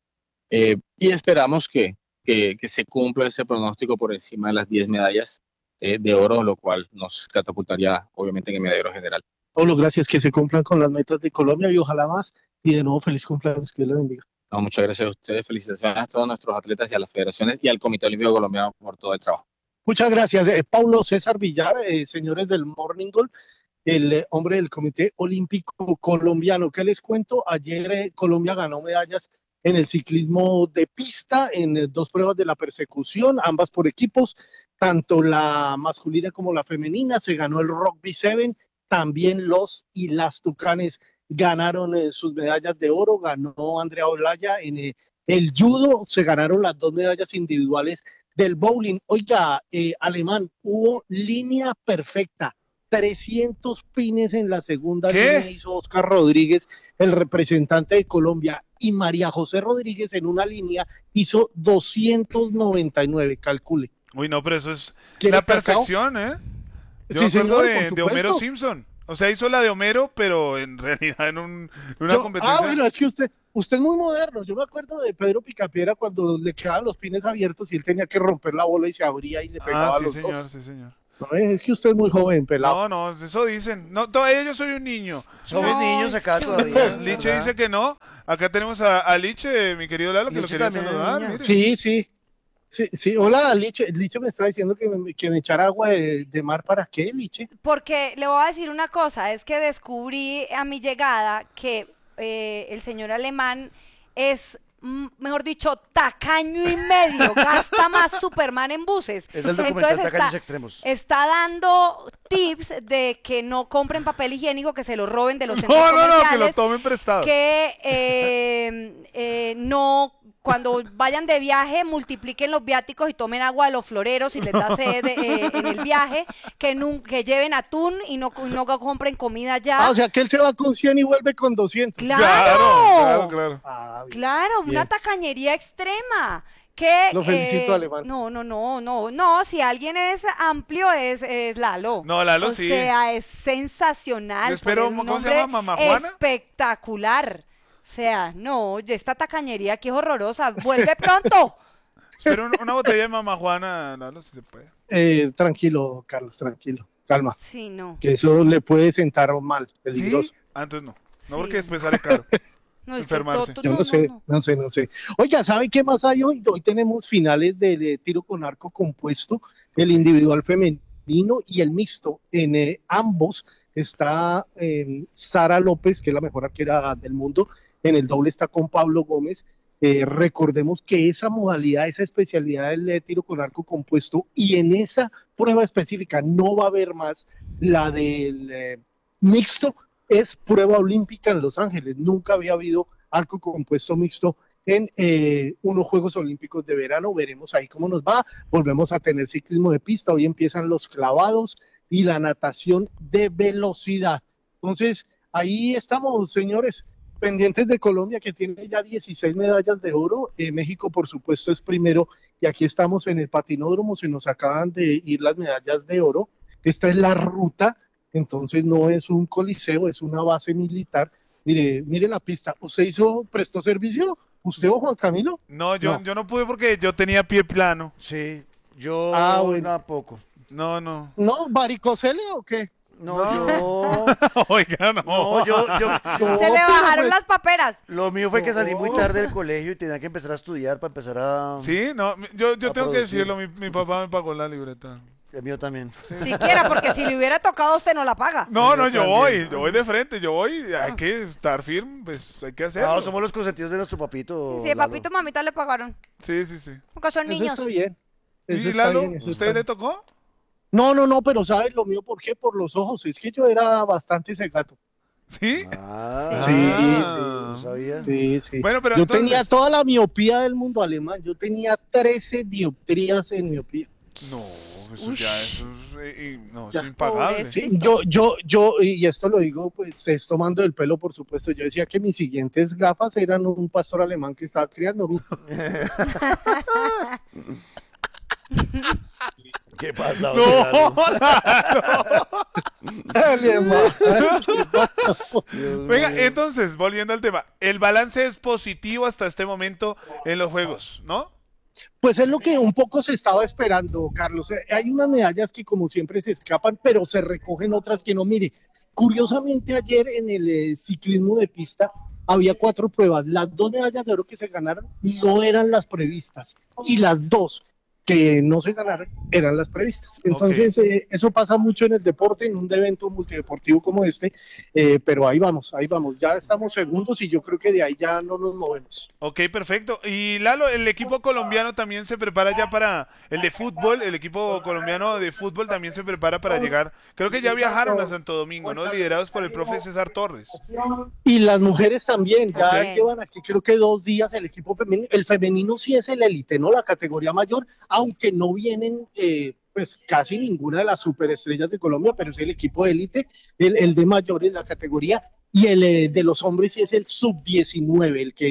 Y esperamos que se cumpla ese pronóstico por encima de las 10 medallas de oro, lo cual nos catapultaría obviamente en el medallero general.
Pablo, gracias, que se cumplan con las metas de Colombia y ojalá más. Y de nuevo, feliz cumpleaños, que Dios le bendiga.
No, muchas gracias a ustedes, felicitaciones a todos nuestros atletas y a las federaciones y al Comité Olímpico Colombiano por todo el trabajo.
Muchas gracias. Paulo César Villar, señores del Morning Goal, el hombre del Comité Olímpico Colombiano. ¿Qué les cuento? Ayer Colombia ganó medallas en el ciclismo de pista, en 2 pruebas de la persecución, ambas por equipos, tanto la masculina como la femenina. Se ganó el Rugby 7, también los y las Tucanes ganaron sus medallas de oro, ganó Andrea Olaya en el judo, se ganaron las 2 medallas individuales del bowling. Oiga, Alemán, hubo línea perfecta, 300 pines en la segunda línea hizo Oscar Rodríguez, el representante de Colombia, y María José Rodríguez en una línea hizo 299, calcule.
Uy, no, pero eso es
¿Quiere
la
cacao?
perfección, ¿eh? Yo
Sí,
me acuerdo
señor, por
de Homero
supuesto.
Simpson, O sea, hizo la de Homero, pero en realidad en una competencia.
Bueno, es que usted es muy moderno. Yo me acuerdo de Pedro Picapiedra cuando le quedaban los pines abiertos y él tenía que romper la bola y se abría y le pegaba a los dos.
Sí, señor.
No, es que usted es muy joven, pelado.
No, eso dicen. No, todavía yo soy un niño.
Somos niños acá
es que
todavía.
Liche dice que no. Acá tenemos a Liche, mi querido Lalo, que lo
Liche
quería
también es
saludar.
niña.
mire.
Sí. Hola, Liche. Liche me está diciendo que me echara agua de mar. ¿Para qué, Liche?
Porque le voy a decir una cosa, es que descubrí a mi llegada que el señor alemán es, mejor dicho, tacaño y medio, gasta más Superman en buses.
Es el documental Tacaños Extremos.
Está dando tips de que no compren papel higiénico, que se lo roben de los centros
No, que lo
comerciales,
tomen prestado.
que no... Cuando vayan de viaje, multipliquen los viáticos y tomen agua de los floreros y les da sed en el viaje, que lleven atún y no compren comida ya.
O sea que él se va con 100 y vuelve con 200.
¡Claro!
Claro.
Claro,
Bien.
una tacañería extrema. Que,
Lo felicito, Alemán.
No, si alguien es amplio es Lalo.
No, Lalo
o
sí.
sea, es sensacional.
Yo espero,
porque es un
¿cómo se
hombre
llama? ¿Mamá Juana?
espectacular. O sea, no, esta tacañería aquí es horrorosa. Vuelve pronto.
Espero una botella de Mamá Juana, Lalo, si se puede.
Tranquilo, Carlos, tranquilo. Calma.
Sí, no.
Que eso le puede sentar mal, peligroso.
¿Sí? Entonces no. No,
Sí.
porque después sale caro.
No, es que
Enfermarse.
Yo no sé. Oiga, ¿sabe qué más hay hoy? Hoy tenemos finales de tiro con arco compuesto, el individual femenino y el mixto. En ambos está Sara López, que es la mejor arquera del mundo. En el doble está con Pablo Gómez. Recordemos que esa modalidad, esa especialidad del tiro con arco compuesto, y en esa prueba específica no va a haber más la del mixto, es prueba olímpica en Los Ángeles. Nunca había habido arco compuesto mixto en unos Juegos Olímpicos de verano. Veremos ahí cómo nos va. Volvemos a tener ciclismo de pista. Hoy empiezan los clavados y la natación de velocidad. Entonces, ahí estamos, señores, pendientes de Colombia, que tiene ya 16 medallas de oro. México, por supuesto, es primero. Y aquí estamos en el patinódromo. Se nos acaban de ir las medallas de oro. Esta es la ruta. Entonces no es un coliseo, es una base militar. Mire la pista. ¿Usted prestó servicio? ¿Usted o Juan Camilo?
No, yo no pude porque yo tenía pie plano.
Sí, yo
bueno.
a poco.
No.
¿No? ¿Varicocele o qué?
No, yo...
Oiga, no.
No, yo
Se le bajaron las paperas.
Lo mío fue que salí muy tarde del colegio y tenía que empezar a estudiar para empezar a...
Sí, no, yo tengo que
producir.
decirlo, mi papá me pagó la libreta.
El mío también.
Siquiera, porque si le hubiera tocado a usted no la paga.
No, yo
también.
voy de frente, hay que estar firme, pues hay que hacerlo.
Ahora somos los consentidos de nuestro papito.
Sí,
Lalo.
papito y mamita le pagaron.
Sí.
Porque son
Eso
niños.
está bien. Eso
¿Y
está
Lalo,
bien, eso
usted
está
le
bien.
tocó?
No, pero ¿sabes lo mío por qué? Por los ojos. Es que yo era bastante cegato.
¿Sí?
Ah,
Sí,
no sabía.
Sí.
Bueno, pero
yo
entonces...
tenía toda la miopía del mundo alemán. Yo tenía 13 dioptrías en miopía.
No, eso
Ush.
ya eso es
Ya.
impagable.
Pobrecito.
Sí, yo, y esto lo digo, pues, es tomando el pelo, por supuesto. Yo decía que mis siguientes gafas eran un pastor alemán que estaba criando.
¿Qué pasa?
No,
Alemán.
Venga, entonces, volviendo al tema, el balance es positivo hasta este momento en los juegos, ¿no?
Pues es lo que un poco se estaba esperando, Carlos. Hay unas medallas que como siempre se escapan, pero se recogen otras que no. Mire, curiosamente ayer en el ciclismo de pista había 4 pruebas. Las 2 medallas de oro que se ganaron no eran las previstas y las 2 que no se ganaron eran las previstas. Entonces, eso pasa mucho en el deporte, en un evento multideportivo como este, pero ahí vamos, ya estamos segundos y yo creo que de ahí ya no nos movemos.
Ok, perfecto. Y Lalo, el equipo colombiano también se prepara ya para el de fútbol, el equipo colombiano de fútbol también se prepara para llegar, creo que ya viajaron a Santo Domingo, ¿no? Liderados por el profe César Torres.
Y las mujeres también, ya
También.
llevan aquí creo que 2 días el equipo femenino. El femenino sí es el élite, ¿no? La categoría mayor, aunque no vienen pues casi ninguna de las superestrellas de Colombia, pero es el equipo de élite, el de mayores, la categoría, y el de los hombres sí es el sub-19, el que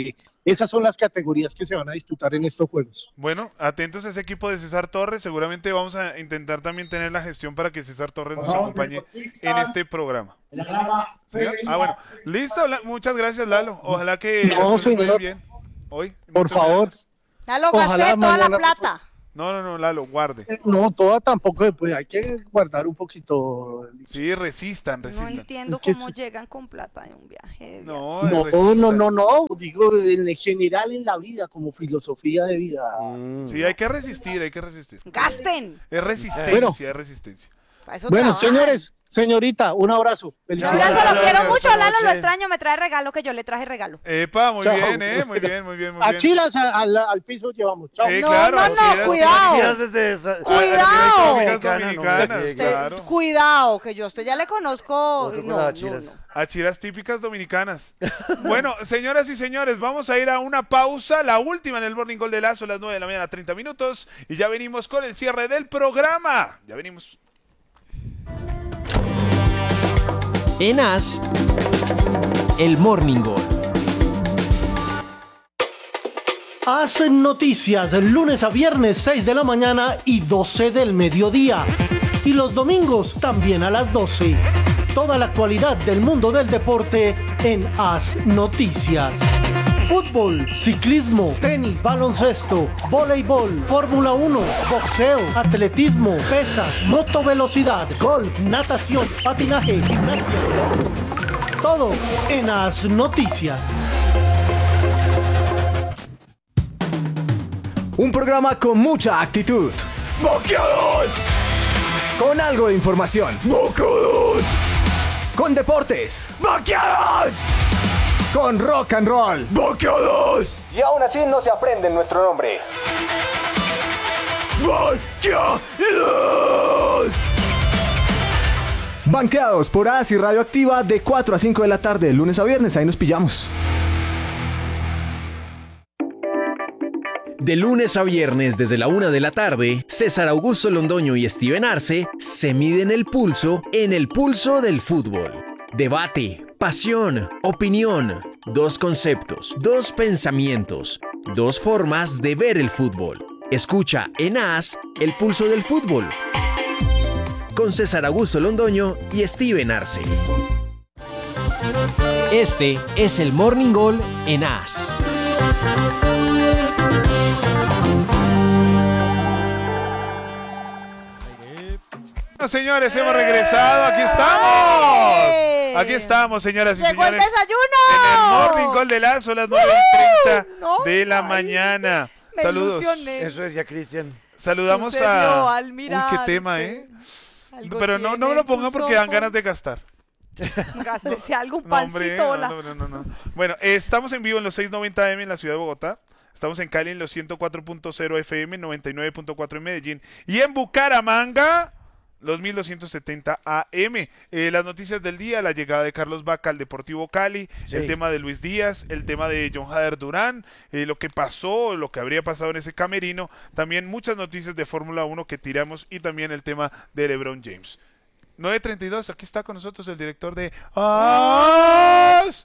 Esas son las categorías que se van a disputar en estos juegos.
Bueno, atentos a ese equipo de César Torres. Seguramente vamos a intentar también tener la gestión para que César Torres nos acompañe en este programa. ¿Señor? Bueno, listo. Muchas gracias, Lalo. Ojalá que
No,
esto nos vaya
señor.
bien hoy.
Por
Muchas
favor.
gracias.
Lalo,
Ojalá
gasté toda la
mañana-
plata.
No, Lalo, guarde.
No, toda tampoco, pues hay que guardar un poquito.
Sí, resistan.
No entiendo
¿Qué
cómo
es?
llegan con plata de un viaje.
No,
No. Digo, en general en la vida, como filosofía de vida.
Sí, hay que resistir.
¡Gasten!
Es resistencia,
Bueno.
es resistencia.
Para eso
Bueno,
trabajan.
señores, señorita, un abrazo.
Un abrazo, lo
Gracias,
quiero mucho,
esta
Lalo, lo
noche.
extraño, me trae regalo que yo le traje regalo.
Epa, muy
Chao.
bien, muy bien.
A chilas al piso llevamos. Chao.
No, cuidado.
Chiras desde esa-
Cuidado.
Dominicanas,
Usted-
claro.
Cuidado, que yo a usted ya le conozco.
Otro con
No,
las
no,
achiras.
no.
Achiras típicas dominicanas. Bueno, señoras y señores, vamos a ir a una pausa, la última en el Morning Call de Lazo, las 9 de la mañana, 30 minutos, y ya venimos con el cierre del programa. Ya venimos.
En AS, el Morning Call.
Hacen noticias lunes a viernes 6 de la mañana y 12 del mediodía. Y los domingos también a las 12. Toda la actualidad del mundo del deporte en AS Noticias. Fútbol, ciclismo, tenis, baloncesto, voleibol, Fórmula 1, boxeo, atletismo, pesas, motovelocidad, golf, natación, patinaje, gimnasia. Todo en AS Noticias.
Un programa con mucha actitud. ¡Boqueados! Con algo de información. ¡Boqueados! Con deportes. ¡Boqueados! Con rock and roll. ¡Boqueados! Y aún así no se aprende nuestro nombre. ¡Boqueados! Banqueados por AS y Radioactiva de 4 a 5 de la tarde, de lunes a viernes. Ahí nos pillamos.
De lunes a viernes desde la 1 de la tarde, César Augusto Londoño y Steven Arce se miden el pulso en el pulso del fútbol. Debate, pasión, opinión, dos conceptos, dos pensamientos, dos formas de ver el fútbol. Escucha en AS el pulso del fútbol. Con César Augusto Londoño y Steven Arce. Este es el Morning Call en AS.
Bueno, señores, hemos regresado. Aquí estamos. Aquí estamos, señoras y
¡Llegó el
señores.
desayuno!
En el Morning Call de Lazo, las 9:30
No,
de la
ay,
mañana.
me
Saludos.
ilusioné.
Eso decía Cristian.
Saludamos
Sucedió
a...
al
Uy, qué
mirarte.
tema, ¿eh?
Algo
Pero no me
tiene
lo pongan
tus
porque dan
ojos.
ganas de gastar.
Gástese algo, un
No,
pancito.
hombre,
hola.
no. Bueno, estamos en vivo en los 690 AM en la ciudad de Bogotá. Estamos en Cali en los 104.0 FM, 99.4 en Medellín. Y en Bucaramanga, los 1270 AM. Las noticias del día, la llegada de Carlos Vaca al Deportivo Cali,
Sí.
el tema de Luis Díaz, el tema de John Hader Durán, lo que pasó, lo que habría pasado en ese camerino. También muchas noticias de Fórmula 1 que tiramos y también el tema de LeBron James. 9:32, aquí está con nosotros el director de AS.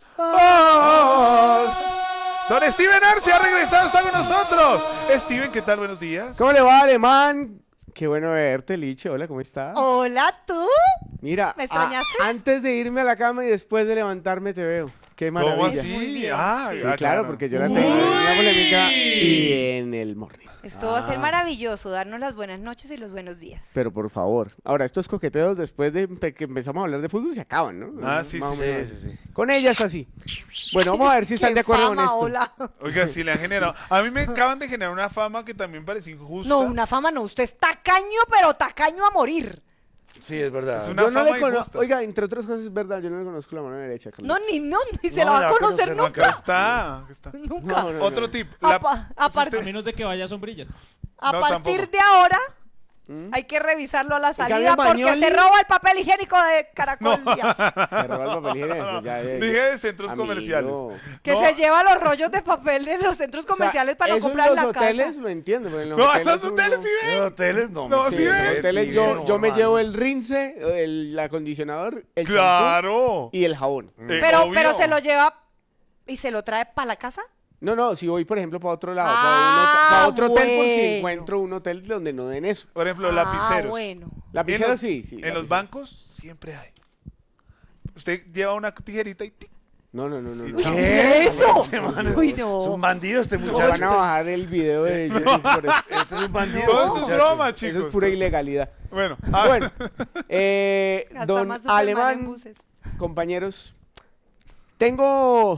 Don Steven Arce ha regresado, está con nosotros. Steven, ¿qué tal? Buenos días.
¿Cómo le va, alemán? Qué bueno verte, Liche. Hola, ¿cómo está?
Hola, ¿tú?
Mira,
¿Me extrañaste?
antes de irme a la cama y después de levantarme te veo. Qué maravilla.
¿Cómo
Muy
así?
bien.
Sí, claro, porque yo la tengo en una polémica y en el morning.
Esto va a ser maravilloso, darnos las buenas noches y los buenos días.
Pero por favor, ahora estos coqueteos después de que empezamos a hablar de fútbol se acaban, ¿no?
Ah, sí,
Más
sí,
o
sí,
menos.
sí.
Con ellas así. Bueno, vamos a ver si están
Qué
de acuerdo
fama,
con esto.
hola.
Oiga, sí le han generado. A mí me acaban de generar una fama que también parece injusta.
No, una fama no, usted es tacaño, pero tacaño a morir.
Sí, es verdad.
Es una
Yo no
fama
le conozco,
injusta.
oiga, entre otras cosas es verdad, yo no le conozco la mano derecha, Carlos.
No, ni se
No,
la va
la
a
va a
conocer
conocer,
nunca.
Acá está.
Nunca.
No,
Otro
no.
tip.
A partir-
A menos de que vaya a sombrillas.
A
No,
partir
tampoco.
de ahora, hay que revisarlo a la
cambio,
salida porque
Magnoli-
se roba el papel higiénico de Caracol Díaz.
Se roba el papel higiénico, ya,
Dije de centros
amigo.
comerciales.
Que
No.
se lleva los rollos de papel de los centros
O sea,
comerciales para no
eso en
comprar en la
los hoteles,
casa.
lo entiendo, pero en los
No,
hoteles
en los hoteles
uno-
sí
En
ven.
hoteles no.
No,
hombre,
sí
En
ven.
los hoteles
Sí,
yo me
hermano.
llevo el rinse, el acondicionador, el
Claro.
champú y el jabón.
Pero
Obvio.
se lo lleva y se lo trae para la casa.
No, si voy, por ejemplo, para otro lado,
Ah,
para otro hotel, por si
bueno.
encuentro un hotel donde no den eso.
Por ejemplo, lapiceros.
bueno.
Lapiceros sí.
En los
lapiceros.
bancos siempre hay. Usted lleva una tijerita y tic.
No.
¿Qué?
¿Eso?
Este man es-
Uy, no.
Es un bandido este
No,
muchacho.
van a bajar el video de YouTube por eso.
Este es un bandido.
Todo
este
esto es
muchacho.
broma, chicos.
Eso es pura ilegalidad.
Bueno,
Bueno,
Hasta
don
más Superman en
Alemán,
buses.
compañeros, tengo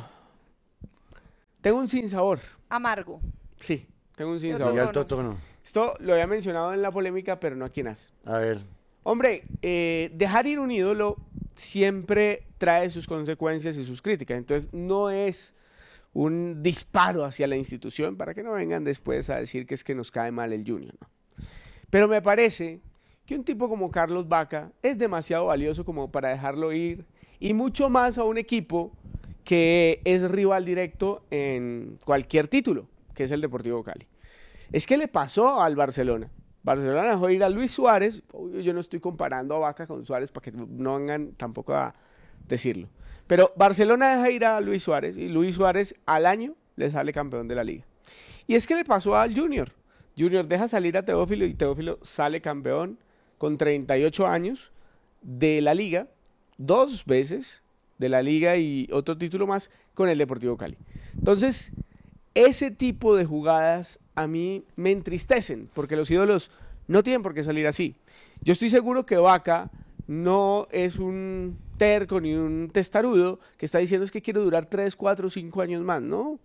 un sinsabor.
Amargo.
Sí, tengo un
Y
sinsabor.
al Toto no.
Esto lo había mencionado en la polémica, pero no aquí en As.
A ver.
Hombre, dejar ir un ídolo siempre trae sus consecuencias y sus críticas. Entonces, no es un disparo hacia la institución para que no vengan después a decir que es que nos cae mal el Junior, ¿no? Pero me parece que un tipo como Carlos Vaca es demasiado valioso como para dejarlo ir, y mucho más a un equipo que es rival directo en cualquier título, que es el Deportivo Cali. Es que le pasó al Barcelona. Barcelona dejó ir a Luis Suárez. Obvio, yo no estoy comparando a Vaca con Suárez para que no vengan tampoco a decirlo. Pero Barcelona deja ir a Luis Suárez y Luis Suárez al año le sale campeón de la liga. Y es que le pasó al Junior. Junior deja salir a Teófilo y Teófilo sale campeón con 38 años de la liga, 2 veces de la liga y otro título más con el Deportivo Cali. Entonces, ese tipo de jugadas a mí me entristecen, porque los ídolos no tienen por qué salir así. Yo estoy seguro que Vaca no es un terco ni un testarudo que está diciendo es que quiero durar 3, 4, 5 años más, ¿no?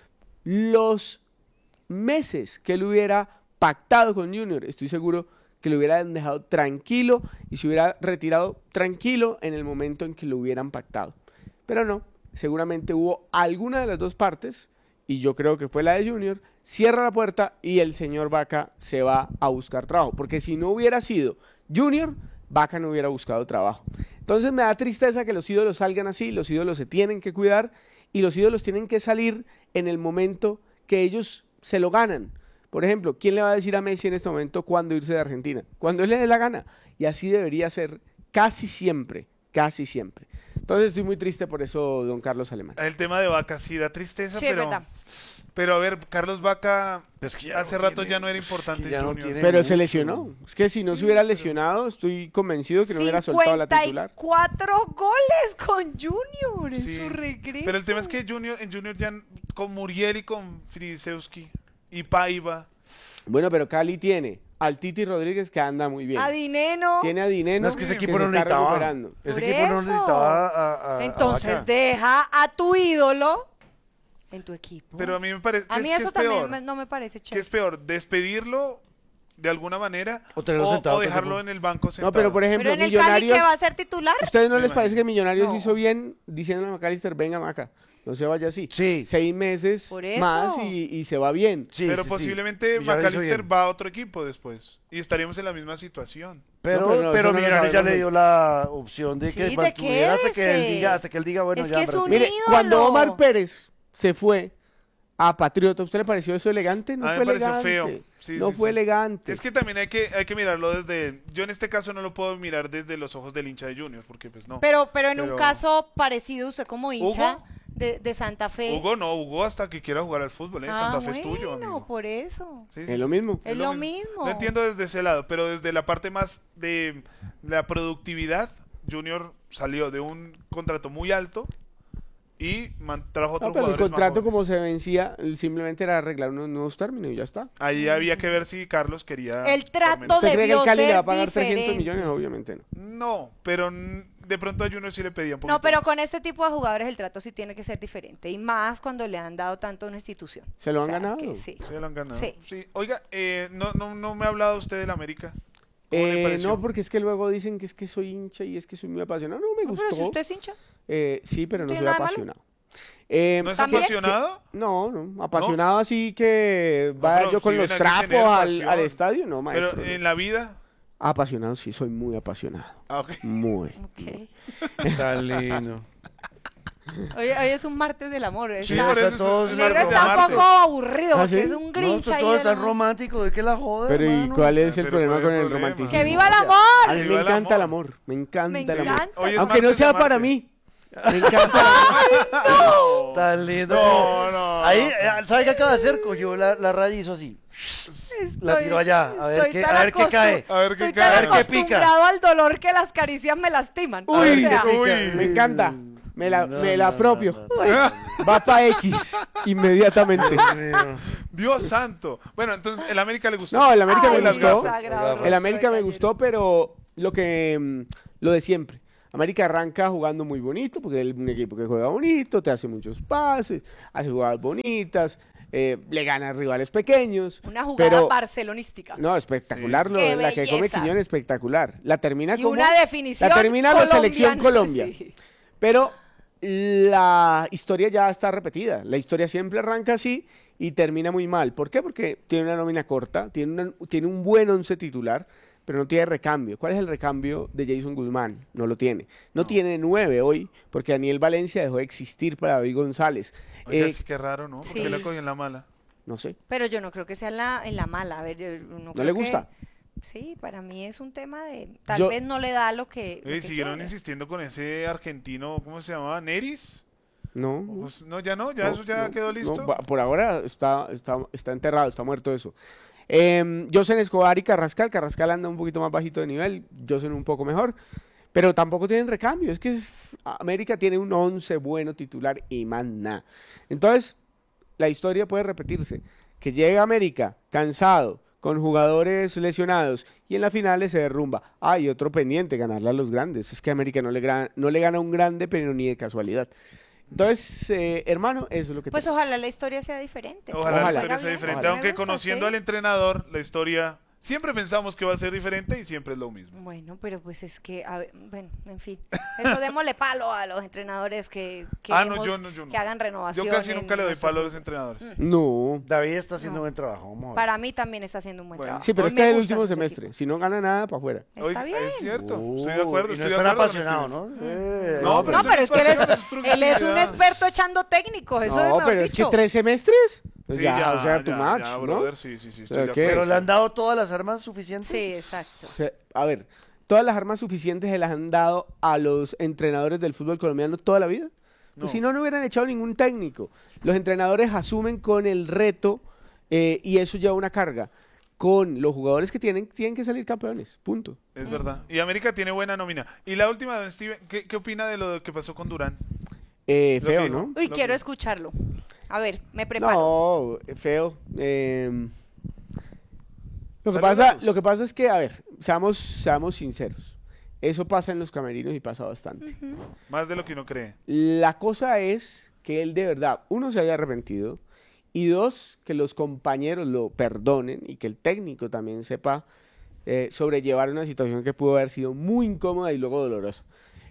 Los meses que él hubiera pactado con Junior, estoy seguro que lo hubieran dejado tranquilo y se hubiera retirado tranquilo en el momento en que lo hubieran pactado. Pero no, seguramente hubo alguna de las dos partes, y yo creo que fue la de Junior, cierra la puerta y el señor Vaca se va a buscar trabajo. Porque si no hubiera sido Junior, Vaca no hubiera buscado trabajo. Entonces me da tristeza que los ídolos salgan así, los ídolos se tienen que cuidar y los ídolos tienen que salir en el momento que ellos se lo ganan. Por ejemplo, ¿quién le va a decir a Messi en este momento cuándo irse de Argentina? Cuando él le dé la gana. Y así debería ser casi siempre, casi siempre. Entonces estoy muy triste por eso, don Carlos Alemán.
el tema de Vaca sí da tristeza,
Sí, es
pero...
verdad.
Pero a ver, Carlos Vaca
Es que ya
hace
no
rato
tiene-
ya no era
es que
importante
ya
en
no
Junior.
tiene-
Pero se
mucho.
lesionó. Es que si no se hubiera lesionado, estoy convencido que no hubiera soltado la titular.
54 goles con Junior en
Sí.
su regreso.
Pero el tema es que en Junior ya con Muriel y con Frisewski y Paiva.
Bueno, pero Cali tiene al Titi Rodríguez que anda muy bien.
A Dineno.
Tiene a Dineno
No, es que ese
que
equipo
se
no
está
necesitaba.
recuperando.
Ese
Por
equipo no
eso.
necesitaba a
Entonces
Vaca.
deja a tu ídolo en tu equipo.
Pero a mí me parece
a mí
que
eso
es
también
peor.
no me parece
¿Qué
chévere.
es peor? ¿Despedirlo de alguna manera
O tenerlo sentado todo el
dejarlo
tiempo.
en el banco sentado?
No, pero por ejemplo,
Pero en el Cali,
Millonarios...
¿que va a ser titular?
¿Ustedes no
Me
les parece
imagino.
que Millonarios
No.
hizo bien diciéndole a McAllister, venga Maca, no se vaya así?
Sí.
6 meses
Por eso.
más y se va bien.
Sí,
Pero
sí, sí.
posiblemente
Millonarios hizo
McAllister
bien.
va a otro equipo después. Y estaríamos en la misma situación.
Pero,
No, pero no,
pero
eso no lo
Millonarios ya
sabemos.
le dio la opción de que
Sí,
mantuviera hasta que él
quédese.
diga, bueno,
Es
ya
que es
me
un
retiro.
Mire,
ídolo.
cuando Omar Pérez se fue a Patriota, ¿usted le pareció eso elegante? No
A mí
fue
me pareció
elegante.
feo. Sí,
no
sí,
fue
sí.
elegante.
Es que también hay que mirarlo desde... Yo en este caso no lo puedo mirar desde los ojos del hincha de Junior, porque pues no.
Pero en un
Pero-
caso parecido, usted como hincha
¿Hugo?
de Santa Fe.
Hugo hasta que quiera jugar al fútbol, ¿eh? Santa Fe es tuyo,
bueno,
amigo.
por eso.
Sí, sí,
Es lo
sí.
mismo.
Es lo mismo.
Lo entiendo desde ese lado, pero desde la parte más de la productividad, Junior salió de un contrato muy alto y trajo otros
No, pero el
jugadores más
contrato como
jóvenes.
se vencía, simplemente era arreglar unos nuevos términos y ya está.
Ahí había que ver si Carlos quería...
El trato
por menos.
¿Usted cree que el
debió
Cali le va a
ser
pagar 300
diferente.
millones? Obviamente no.
No, pero de pronto a Junior sí le pedía un poquito
No, pero
más.
con este tipo de jugadores el trato sí tiene que ser diferente. Y más cuando le han dado tanto a una institución.
¿Se lo
O
han
sea,
ganado?
que sí.
Se lo han ganado.
Sí.
Sí. Oiga, no me ha hablado usted del América. ¿Cómo le pareció?
No, porque es que luego dicen que es que soy hincha y es que soy muy apasionado. No me
No,
gustó.
pero si usted es hincha.
Sí, pero no
¿Tiene
soy
nada de malo?
apasionado.
¿No es
¿También?
apasionado?
No, apasionado así que
No,
vaya
pero
yo con
si
los
viene aquí a
trapos
tener
al
pasión.
estadio, no, maestro.
Pero
no.
en la vida...
Apasionado, sí, soy muy apasionado.
Ah, ok.
Muy.
Ok.
Tan lindo.
Hoy es un martes del amor.
Sí,
Está-
por eso
todos
el
es
negro
martes de
está un
Marte.
poco aburrido
¿Ah,
porque
sí?
es un
No,
grinch ahí.
todo
de
es tan
la-
romántico, ¿de qué la joda,
Pero ¿y
hermano?
cuál es el
Pero
problema
¿cuál es
con
el
el
problema?
romanticismo?
¡Que viva el
A
amor!
mí
Que
me
viva el
encanta el
amor.
amor, me encanta
Me
el amor.
encanta.
Hoy es
Aunque no
martes de
sea para
Marte.
mí. Me encanta el amor.
Tan lindo.
No, no,
Ahí, ¿sabe qué acaba de hacer? Cogió la raya y hizo así. La tiró allá. A ver qué cae.
A ver qué cae.
Estoy tan acostumbrado al dolor que las caricias me lastiman.
Uy,
O sea,
me encanta. Me la apropio. Va para X inmediatamente.
Dios santo. Bueno, entonces, ¿el América le gustó?
No, el América me
Las
gustó.
gafas.
El América me gustó, pero lo de siempre. América arranca jugando muy bonito, porque es un equipo que juega bonito, te hace muchos pases, hace jugadas bonitas, le gana a rivales pequeños.
Una jugada barcelonística.
No, espectacular,
Sí. Qué
la que come
belleza.
Quiñón, espectacular. La termina
Y
como...
una definición
La termina la selección
colombiana,
Colombia.
sí.
Pero la historia ya está repetida. La historia siempre arranca así y termina muy mal. ¿Por qué? Porque tiene una nómina corta, tiene un buen once titular, pero no tiene recambio. ¿Cuál es el recambio de Jason Guzmán? No lo tiene. No tiene 9 hoy, porque Daniel Valencia dejó de existir para David González.
Oiga, sí, qué raro, ¿no? ¿Por qué
Sí.
la cogió en la mala?
No sé.
Pero yo no creo que sea en la mala. A ver, yo
¿No
creo
le
que-
gusta?
Sí, para mí es un tema de... Tal
Yo-
vez no le da lo que... lo que
Siguieron
quiere.
insistiendo con ese argentino, ¿cómo se llamaba? ¿Neris?
No.
Pues, no, ya no, ya eso ya quedó listo.
No, por ahora está enterrado, está muerto eso. Josen Escobar y Carrascal anda un poquito más bajito de nivel, Josen un poco mejor, pero tampoco tienen recambio. Es que América tiene un 11 bueno titular y más nada. Entonces, la historia puede repetirse. Que llega América cansado, con jugadores lesionados, y en la final se derrumba. Y otro pendiente, ganarle a los grandes. Es que América no le gana a un grande, pero ni de casualidad. Entonces, hermano, eso es lo que
Pues
tenemos.
ojalá la historia sea diferente.
Ojalá la
Ojalá.
historia sea
Bien.
diferente,
Ojalá.
aunque
Me gusta,
conociendo
sí.
al entrenador, la historia siempre pensamos que va a ser diferente y siempre es lo mismo.
Bueno, pero pues es que, a ver, bueno, en fin. Eso démosle palo a los entrenadores que
No, yo no.
que hagan renovación.
Yo casi
en
nunca le doy
nuestro
palo a los
fútbol.
entrenadores.
No.
David está haciendo buen trabajo. Vamos a ver.
Para mí también está haciendo un buen
Bueno.
trabajo.
Sí, pero
Hoy
este
me
es el
gusta
último
su
semestre. Si no gana nada, para afuera.
equipo. Está bien.
Es cierto, estoy de acuerdo.
Y no
estoy de
están
acuerdo,
apasionados,
Ernesto.
¿no?
No,
No, pero es que él es un experto echando técnicos. Eso es
No,
mejor
pero es que
dicho.
3 semestres. Pues
Sí,
ya, o sea, too
ya,
much,
ya,
¿no?
brother, sí, estoy
sea,
de
¿qué?
acuerdo.
Pero le han dado todas las armas suficientes.
Sí, exacto.
O sea, a ver, todas las armas suficientes se las han dado a los entrenadores del fútbol colombiano toda la vida. Pues
No.
si no, no hubieran echado ningún técnico. Los entrenadores asumen con el reto y eso lleva una carga. Con los jugadores que tienen que salir campeones. Punto.
Es verdad. Y América tiene buena nómina. Y la última, don Steven, ¿qué opina de lo que pasó con Durán?
Feo,
que
¿no?
dijo.
Uy,
Lo
quiero
que-
escucharlo. A ver, me preparo.
No, feo. Lo
Saludamos.
que pasa es que, a ver, seamos sinceros. Eso pasa en los camerinos y pasa bastante.
Más de lo que uno cree.
La cosa es que él de verdad, uno, se haya arrepentido, y dos, que los compañeros lo perdonen y que el técnico también sepa sobrellevar una situación que pudo haber sido muy incómoda y luego dolorosa.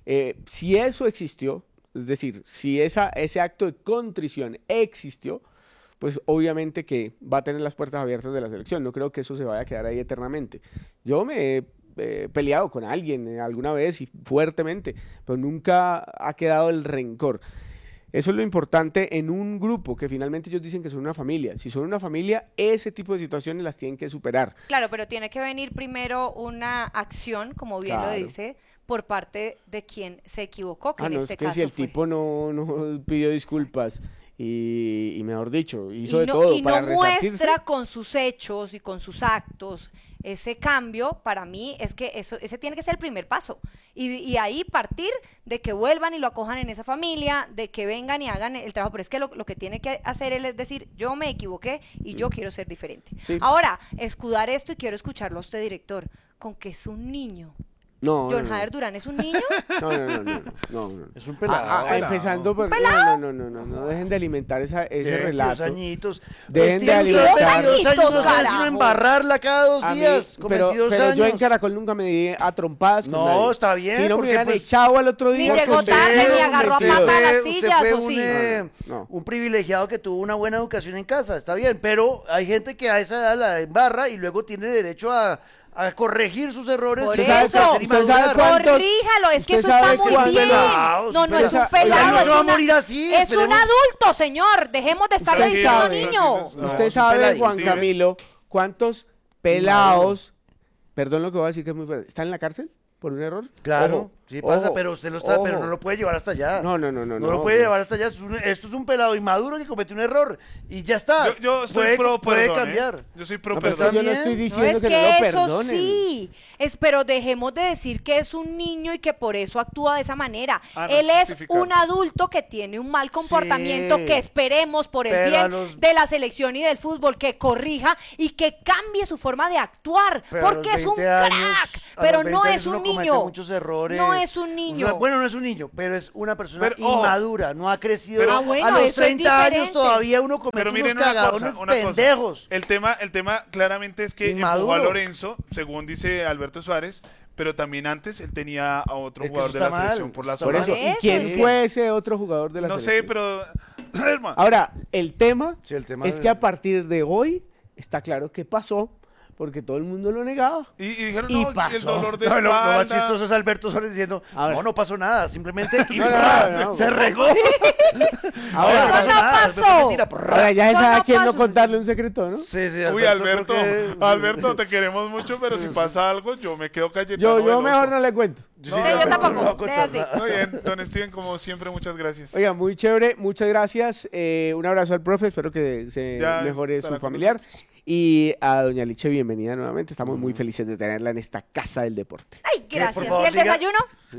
Si eso existió, es decir, si ese acto de contrición existió, pues obviamente que va a tener las puertas abiertas de la selección. No creo que eso se vaya a quedar ahí eternamente. Yo me he peleado con alguien alguna vez y fuertemente, pero nunca ha quedado el rencor. Eso es lo importante en un grupo, que finalmente ellos dicen que son una familia. Si son una familia, ese tipo de situaciones las tienen que superar.
Claro, pero tiene que venir primero una acción, como bien lo
Claro.
dice, por parte de quien se equivocó, que en
No,
este
es que
caso
si el
fue.
tipo no pidió disculpas y mejor dicho, hizo
y
de
no,
todo
y
para
no
resarcirse.
muestra con sus hechos y con sus actos ese cambio. Para mí es que ese tiene que ser el primer paso y ahí partir de que vuelvan y lo acojan en esa familia, de que vengan y hagan el trabajo. Pero es que lo que tiene que hacer él es decir, yo me equivoqué y yo quiero ser diferente.
Sí.
Ahora, escudar esto, y quiero escucharlo a usted, director, con que es un niño.
No,
John
no, no.
Jader Durán es un niño.
No.
Es un pelado.
Empezando por... No dejen de alimentar ese
Tiene
relato.
22 añitos.
Dejen de
Steven, usted
alimentar.
22 años no sabe sino
carajo.
embarrarla cada 2
A mí,
días. Con
pero
22
yo en
años.
Caracol nunca me di a trompadas con
No,
nadie.
está bien,
Si no me
porque,
hubieran
pues,
echado al otro
Ni
día...
llegó
con
tarde,
ustedes,
ni agarró a
metido.
pata a las
usted
sillas,
fue
¿o
un,
sí?
No.
un privilegiado que tuvo una buena educación en casa, está bien, pero hay gente que a esa edad la embarra y luego tiene derecho a corregir sus errores.
Por
sin
eso,
hacer
¿usted sabe
inmadurar.
cuántos-
corríjalo, es que eso
usted
está
sabe
muy
cuántos
bien.
pelados,
No, no es un
oiga,
pelado,
no
es
se va a
una-
morir así,
es un
esperemos.
adulto, señor. Dejemos de estarle
Usted
diciendo
sabe,
niño.
No,
Usted
es un
sabe,
peladito,
Juan
Steven.
Camilo, cuántos pelados, perdón lo que voy a decir que es muy fuerte, ¿están en la cárcel por un error?
Claro,
Ojo,
Sí pasa,
Ojo,
pero usted lo está, pero
ojo.
no lo puede llevar hasta allá.
No
No lo puede
pues.
llevar hasta allá. Esto es un pelado inmaduro que cometió un error y ya está.
Yo estoy pro
puede
perdón,
cambiar.
Yo soy pro
No, pero
perdón.
yo no estoy
No,
diciendo
es
que,
que
no lo
eso
perdonen.
sí, pero dejemos de decir que es un niño y que por eso actúa de esa manera.
No
Él es
justificar.
un adulto que tiene un mal comportamiento,
Sí.
que esperemos por el
Pero a
bien
los-
de la selección y del fútbol que corrija y que cambie su forma de actuar,
Pero a
porque
los
es un
20 años,
crack,
a
pero
los 20
no
años
es un
uno comete
niño.
muchos errores.
No es un niño.
Bueno, no es un niño, pero es una persona
Pero, ojo.
inmadura, no ha crecido.
Pero-
bueno,
a los
eso es
30 años
diferente.
todavía uno comete
Pero
unos
miren una
cagadones
cosa,
pendejos.
El tema claramente es que
Inmaduro.
empujó a Lorenzo, según dice Alberto Suárez, pero también antes él tenía a otro
Es que
jugador
eso
de la
está mal,
selección por la
eso
Por
zona.
eso,
Eso,
¿y quién
es que-
fue ese otro jugador de la
No sé,
selección?
pero...
Ahora, el tema,
Sí, el tema
es
de-
que a partir de hoy está claro qué pasó, porque todo el mundo lo negaba.
Y dijeron,
Y
no, el
pasó.
dolor de
No, lo más
espalda.
chistoso es Alberto Suárez diciendo,
A ver.
no pasó nada, simplemente
no,
se regó.
Ahora,
Eso no
nada,
pasó.
es mentira.
ahora ya se
Eso
sabe
no
a quién no
pasó.
contarle un secreto, ¿no?
Sí, sí,
Uy, Alberto,
creo que-
Alberto, te queremos mucho, pero si pasa algo, yo me quedo Cayetano
Yo
Veloso.
mejor no le cuento.
Sí,
No,
Sí,
no,
yo
no,
tampoco.
no voy a contar
Déjase.
nada.
Muy bien, don Steven, como siempre, muchas gracias.
Oiga, muy chévere, muchas gracias. Un abrazo al profe, espero que se
Ya
mejore
estará
su
con
familiar. Y a doña Liche, bienvenida nuevamente. Estamos muy felices de tenerla en esta casa del deporte.
Ay, gracias.
por
¿Y
favor,
el
diga-
desayuno?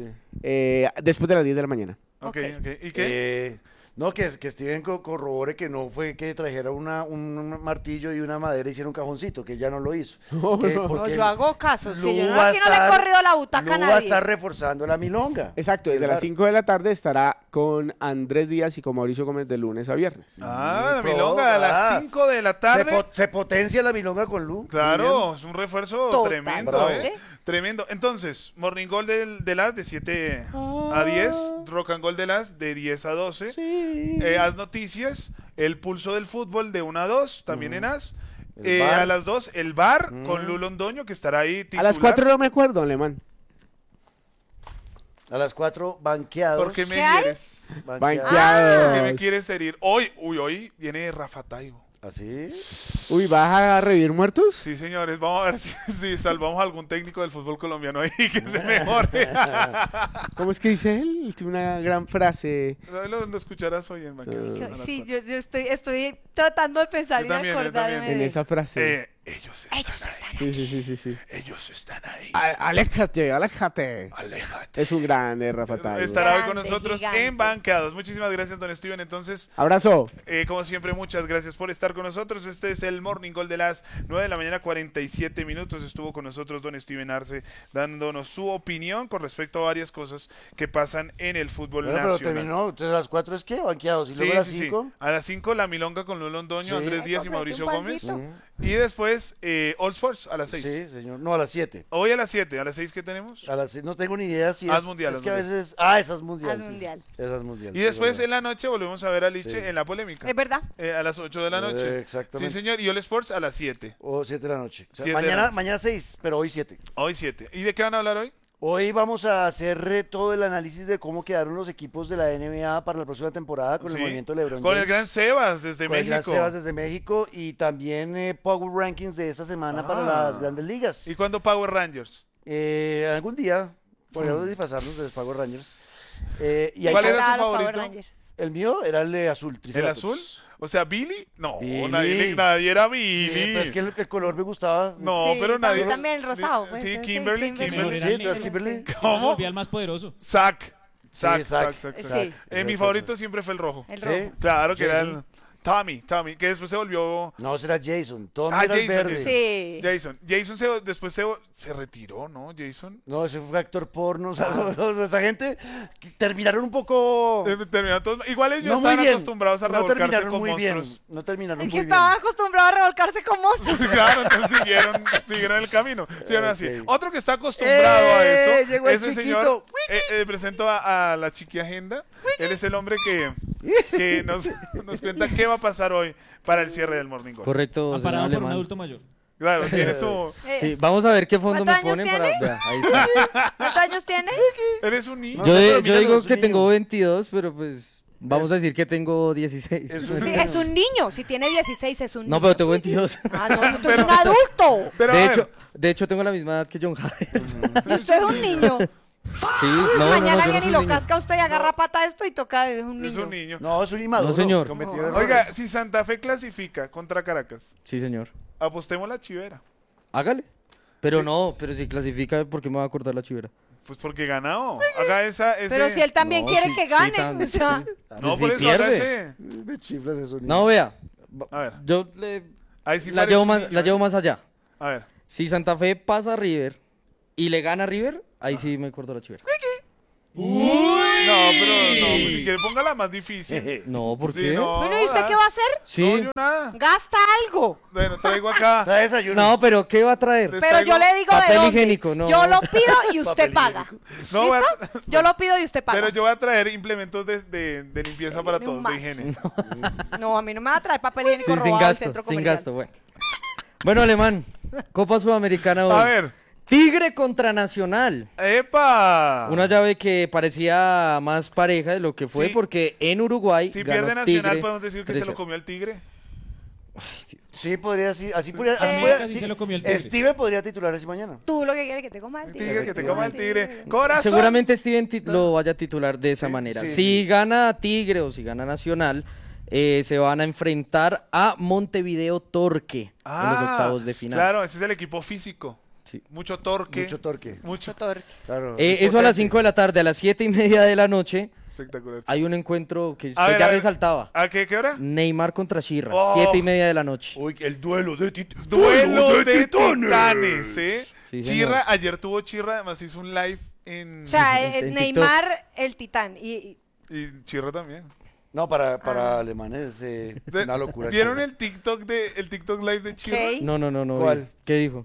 Después de las 10 de la mañana.
Ok,
Ok.
ok. ¿Y qué?
No, que Steven corrobore que no fue que trajera un martillo y una madera y hiciera un cajoncito, que ya no lo hizo.
No,
Que-
no.
porque
No, yo hago caso. Si
Lu
yo no,
va a
aquí no le he
estar-
corrido la butaca a
Lu va a
nadie.
estar reforzando la milonga.
Exacto, desde las 5 de la tarde estará con Andrés Díaz y con Mauricio Gómez de lunes a viernes.
Ah, la
Pro-
milonga a las
ah.
5 de la tarde.
Se potencia la milonga con Lu.
Claro, es un refuerzo
Totalmente.
tremendo, ¿eh? Tremendo. Entonces, Morning Gold de las de 7 a 10, Rock and Gold de las de 10 a 12, Haz Noticias, El Pulso del Fútbol de 1 a 2, también en Haz.
El bar.
A las 2, El Bar con Lu Londoño, que estará ahí titular.
A las 4 no me acuerdo, alemán.
A las 4, banqueados.
¿Por qué me
¿Qué hay?
quieres?
Banqueados.
¿Por qué me quieres herir? Hoy viene Rafa Taibo.
¿Así?
Uy, ¿vas a revivir muertos?
Sí, señores, vamos a ver si salvamos a algún técnico del fútbol colombiano ahí que se mejore.
¿Cómo es que dice él? Él tiene una gran frase.
Lo escucharás hoy en Banqueros. a las
Sí,
4.
yo estoy tratando de pensar
Yo
y de
también, yo
acordarme
también.
En
de...
esa frase.
Ellos
Ellos
están ahí.
Sí.
Ellos están ahí.
Aléjate.
Aléjate.
Es un grande, Rafa Taibo.
Estará hoy con
Grande,
nosotros
gigante.
en Banqueados. Muchísimas gracias, don Steven. Entonces,
Abrazo.
como siempre, muchas gracias por estar con nosotros. Este es el Morning Gold de las 9 de la mañana, 47 minutos. Estuvo con nosotros don Steven Arce dándonos su opinión con respecto a varias cosas que pasan en el fútbol
Bueno, pero
nacional.
terminó. Entonces a las 4 es que banqueados. Y
Sí,
luego a las
sí, sí.
5.
A las 5 la milonga con Lu Londoño,
Sí.
Andrés Díaz y
Cómprate
Mauricio
un
Gómez.
pancito.
Y después All Sports a las 6.
Sí, señor. No, a las 7.
Hoy a las 7. ¿A las 6 qué tenemos?
A las 6 no tengo ni idea si
Haz
es.
mundial,
Es
haz
que a
mundial.
veces. Ah, esas mundial.
Haz
sí.
mundial.
Esas mundial.
Y después
sí,
en la noche volvemos a ver a Liche
Sí.
en la polémica.
Es verdad.
A las 8 de la noche.
exactamente.
Sí, señor. Y All Sports a las 7.
O 7 de la noche. O sea,
7 de la noche.
mañana 6, pero hoy 7.
Hoy 7. ¿Y de qué van a hablar hoy?
Hoy vamos a hacer todo el análisis de cómo quedaron los equipos de la NBA para la próxima temporada con
Sí.
el movimiento LeBron
Con el
James.
gran Sebas desde
Con el gran
México.
Sebas desde México y también Power Rankings de esta semana para las grandes ligas.
¿Y cuándo Power Rangers?
Algún día podríamos disfrazarnos de Power Rangers. Y
¿Cuál
hay-
era su
Los Power
favorito?
Rangers.
El mío era el de azul.
¿El
Triceratops.
azul? O sea, ¿Billy? No,
Billy.
nadie era
Sí,
Billy.
pero es que el color me gustaba.
No,
Sí,
pero
para mí
nadie.
también el rosado, pues,
Sí,
ese,
Kimberly.
Kimberly.
Mejor era
Sí,
el
¿tú eres
negro.
Kimberly?
¿Cómo?
Volvía el más poderoso.
Zack.
Zack.
Zack.
Sí.
Mi favorito siempre fue el rojo.
El
Sí.
rojo.
Claro que era
Jason.
el Tommy, que después se volvió
No, será Jason. Tommy
Ah,
era el
Jason,
verde.
Sí.
Jason después se retiró, ¿no? Jason.
No, ese fue actor porno. O sea, esa gente terminaron un poco.
Terminaron todos. Igual ellos
No muy
estaban
bien.
acostumbrados a
No
revolcarse
terminaron
con
muy
monstruos.
bien. No terminaron
Es
muy
que
bien.
estaban acostumbrados a revolcarse con monstruos.
Claro, entonces siguieron el camino. Siguieron así.
Ok.
Otro que está acostumbrado a eso
Llegó el
es el
chiquito.
señor. Presento a la Chiqui Agenda. Él es el hombre que nos cuenta qué va a pasar hoy para el cierre del Morning Call.
Correcto, señor
Amparado por un
Alemán.
adulto mayor.
Claro, tiene su.
Sí, vamos a ver qué fondo me
¿Cuántos años
ponen para...
tiene?
Vea, ahí está.
¿Cuántos años tiene?
Él es un niño.
No,
Yo,
pero
yo
míralo,
digo
es un
que
niño.
tengo 22, pero pues vamos a decir que tengo 16.
Es
Sí, es un niño. Si tiene 16 es un niño.
No, pero tengo 22.
Ah, no, tú eres un adulto.
Pero a
De
ver,
hecho, de hecho, tengo la misma edad que John Javier.
Y usted es un niño.
Sí, no,
Mañana
yo no
viene
soy
y lo
niño.
casca usted y agarra pata esto y toca es un
Es
niño.
un niño.
No, es un inmaduro.
No, señor.
cometió
No.
errores.
Oiga, si Santa Fe clasifica contra Caracas,
Sí, señor.
apostemos la chivera.
Hágale. Pero
Sí.
no, pero si clasifica, ¿por qué me va a cortar la chivera?
Pues porque ganado. Haga ese...
Pero si él también
No,
quiere
sí,
que
sí,
gane. O sea,
No,
Si
por eso haga
pierde.
ese.
Me chiflas eso.
No, vea.
A ver.
Yo le,
Ahí sí
la,
parece
llevo
un
más,
niño,
la llevo más allá.
A ver.
Si Santa Fe pasa a River y le gana a River, ahí sí me corto la chivera.
No, pero no, pues si quiere ponga la más difícil.
No, ¿por
Sí,
qué?
no,
bueno, ¿y usted
jodas.
qué va a hacer?
Sí.
No, yo nada.
Gasta algo.
Bueno, traigo acá.
Trae desayuno.
No, pero ¿qué va a traer?
Les
Pero yo
traigo
le digo de
papel
dónde.
higiénico, no.
Yo lo pido y usted paga.
No, voy a-
¿Listo? Yo lo pido y usted paga.
Pero yo voy a traer implementos de limpieza para
Tiene un
todos, de
más.
higiene.
No, a mí no me va a traer papel higiénico
Sí,
robado
sin
del
gasto,
centro
sin
comercial.
gasto, bueno. Bueno, Alemán, Copa Sudamericana hoy.
A ver.
Tigre contra Nacional.
¡Epa!
Una llave que parecía más pareja de lo que fue
Sí.
porque en Uruguay
Si
ganó
pierde Nacional,
Tigre
podemos decir que se
3-0.
lo comió el tigre.
Sí, podría, así podría.
Sí.
Casi se lo comió el tigre.
Steven podría titular así mañana.
Tú lo que quieres que te coma el
El
tigre.
tigre, que te coma el tigre. Corazón.
Seguramente Steven lo vaya a titular de esa
Sí,
manera.
sí,
Si gana Tigre o si gana Nacional, se van a enfrentar a Montevideo Torque en los octavos de final.
Claro, ese es el equipo físico.
Sí.
Mucho torque.
Mucho torque.
Mucho.
Claro.
Eso a las 5 de la tarde, a las 7:30 de la noche,
Espectacular.
hay un encuentro que
A
usted
ver,
ya
a ver.
resaltaba.
¿A qué hora?
Neymar contra Shirra,
Oh.
7:30 de la noche.
Uy, el duelo de titanes.
Duelo de titanes, ¿eh?
Sí, señor.
Chirra, ayer tuvo Chirra, además hizo un live en...
O sea,
En TikTok.
Neymar, el titán. Y
Y Chirra también.
No, para alemanes es una locura.
¿Vieron
Chile.
el TikTok live de Chirra?
¿qué?
No.
¿Cuál?
¿Qué dijo?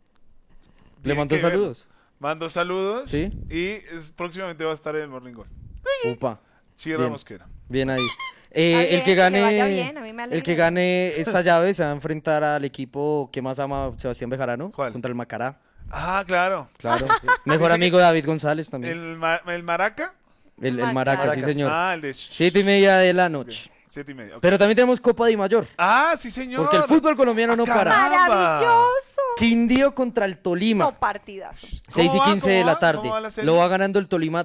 ¿Le
Tienen
mandó
que ver.
saludos?
Mando saludos.
Sí.
Y próximamente va a estar en el Morning Goal.
Upa.
Chirra
Bien.
Mosquera.
Bien ahí.
bien,
El que
que
gane,
le vaya bien, a mí me alegra.
el que gane esta llave se va a enfrentar al equipo que más ama Sebastián Bejarano
¿Cuál?
contra el Macará.
Ah, claro.
Claro. Mejor
Dice
amigo de David González también.
¿El Maraca?
El Maraca, sí señor.
Ah, el de
7:30 de la noche.
7:30. ok.
Pero también tenemos Copa de Mayor.
Ah, sí, señor.
Porque el fútbol colombiano no para.
¡Maravilloso!
Quindío contra el Tolima.
No, partidazo.
6:15 de la tarde.
¿Cómo va la serie?
Lo va ganando el Tolima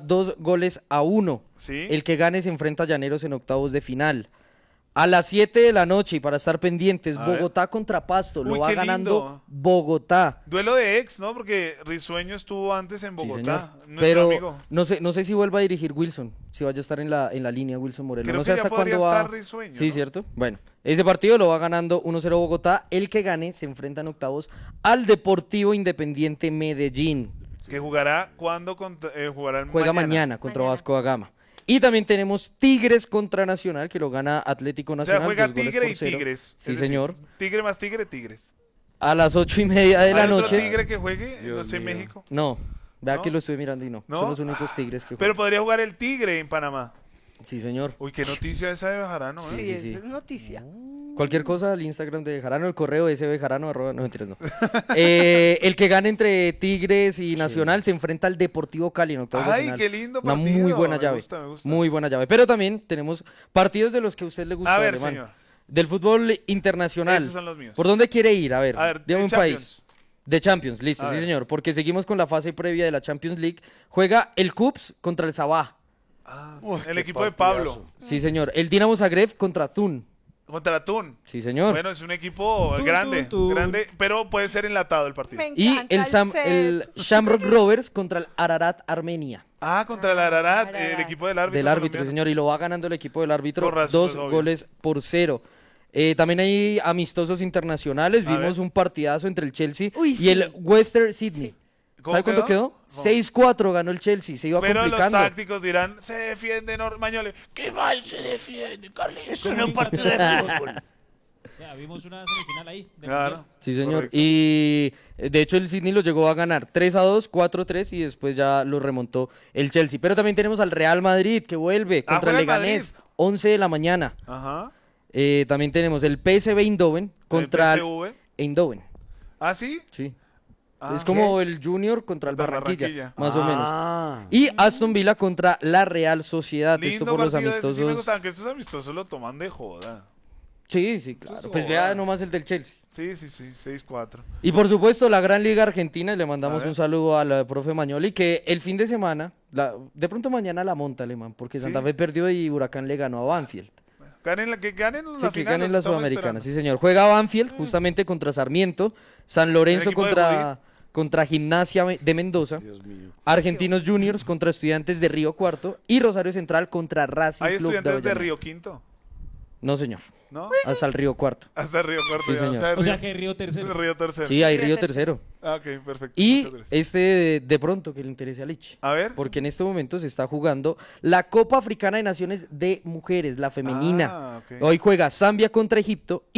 2-1.
Sí.
El que gane se enfrenta a Llaneros en octavos de final. A las 7 de la noche, y para estar pendientes,
A ver.
Bogotá contra Pasto. Lo
Uy,
va
qué
ganando
lindo.
Bogotá.
Duelo de ex, ¿no? Porque Risueño estuvo antes en
Sí,
Bogotá.
señor.
Nuestro
Pero
amigo.
no sé si vuelva a dirigir Wilson, si vaya a estar en la línea Wilson Moreno.
Creo
No
que
sé
ya
hasta
podría
cuándo va.
estar Risueño,
Sí,
¿no?
cierto. Bueno, ese partido lo va ganando 1-0 Bogotá. El que gane se enfrenta en octavos al Deportivo Independiente Medellín.
Que jugará cuando jugará el
Juega mañana contra Vasco da Gama. Y también tenemos Tigres contra Nacional, que lo gana Atlético
O sea,
Nacional.
juega
2 goles
Tigre
por
y
0.
Tigres.
Sí,
Es decir,
señor.
Tigre más Tigre, Tigres.
A las 8:30 de la
¿Hay otro
noche.
Tigre que juegue?
Dios
No sé, en
mío.
México.
No, vea
¿No?
que lo estoy mirando y no.
¿No?
Son los únicos Tigres que
Pero
juegan.
podría jugar el Tigre en Panamá.
Sí, señor.
Uy, qué noticia esa de Bejarano, ¿eh?
Sí,
sí,
eso
sí.
es noticia.
Cualquier cosa al Instagram de Bejarano, el correo sbejarano, no mentiras, no. El que gane entre Tigres y Nacional se enfrenta al Deportivo Cali en octavos de
Ay,
final.
qué lindo
Una
partido.
muy buena
Me
llave.
gusta, me gusta.
Muy buena llave. Pero también tenemos partidos de los que a usted le gusta,
A ver,
Alemán.
señor.
Del fútbol internacional.
Esos son los míos.
¿Por dónde quiere ir? A ver, dígame un
Champions.
país. De Champions, listo,
A
sí
ver.
señor. Porque seguimos con la fase previa de la Champions League. Juega el Cups contra el Sabah.
El equipo de Pablo.
Sí, señor. El Dinamo Zagreb contra Thun.
Contra Atún.
Sí, señor.
Bueno, es un equipo grande, grande, pero puede ser enlatado el partido.
Me
Y
encanta
el Shamrock Rovers contra el Ararat Armenia.
Ah, contra el Ararat, el
Ararat.
equipo del árbitro.
Del árbitro,
colombiano.
señor. Y lo va ganando el equipo del árbitro
Con razón,
2
pues, obvio.
goles por 0. También hay amistosos internacionales.
A
Vimos
ver.
un partidazo entre el Chelsea
Uy,
y
sí.
el Western Sydney.
¿Cómo
¿Sabe cuánto quedó?
¿Cómo?
6-4 ganó el Chelsea. Se iba
Pero los
complicando.
tácticos dirán, se defiende Mañole. ¿Qué mal se defiende, Carlitos?
Eso no es un partido de fútbol.
Ya, vimos una semifinal ahí. de
Claro.
Mundial.
Sí, señor.
Correcto.
Y de hecho el Sydney lo llegó a ganar 3-2, 4-3 y después ya lo remontó el Chelsea. Pero también tenemos al Real Madrid que vuelve contra el
juega el
Leganés,
Madrid.
11 de la mañana.
Ajá.
También tenemos el PSV Eindhoven contra el
PSV.
Eindhoven.
¿Ah, sí?
Sí.
Ah,
Es como el Junior contra el
Contra
Barranquilla,
Barranquilla.
más o menos.
Ah.
Y Aston Villa contra la Real Sociedad. Esto
Lindo
por los
partido ese, sí me
amistosos.
gusta, aunque estos amistosos lo toman de joda.
Sí, sí, claro.
Eso
Pues
es
vea
joda.
nomás el del Chelsea.
Sí, 6-4.
Y por supuesto, la Gran Liga Argentina, y le mandamos
A ver.
un saludo al profe Mañoli, que el fin de semana, de pronto mañana la monta, alemán, porque
Sí.
Santa Fe perdió y Huracán le ganó a Banfield.
Que ganen la
Sí, que
final,
ganen
los
la
estamos
Sudamericana,
esperando.
sí señor. Juega Banfield justamente contra Sarmiento, San Lorenzo
equipo de
contra Gimnasia de Mendoza,
Dios mío.
Argentinos Juniors contra Estudiantes de Río Cuarto y Rosario Central contra Racing
Hay
Club de
estudiantes de
Avellaneda.
Río Quinto,
No, señor.
¿no?
Hasta el Río Cuarto.
Hasta Río Cuarto.
Sí,
ya,
señor.
O sea que Río Tercero.
Río Tercero.
Sí, hay
Río
Río
Tercero.
Tercero.
Ah, ok, perfecto.
Y
Muchas gracias.
de pronto que le interese a Lich.
A ver.
Porque en este momento se está jugando la Copa Africana de Naciones de Mujeres, la femenina.
Ah, ok.
Hoy juega Zambia contra Egipto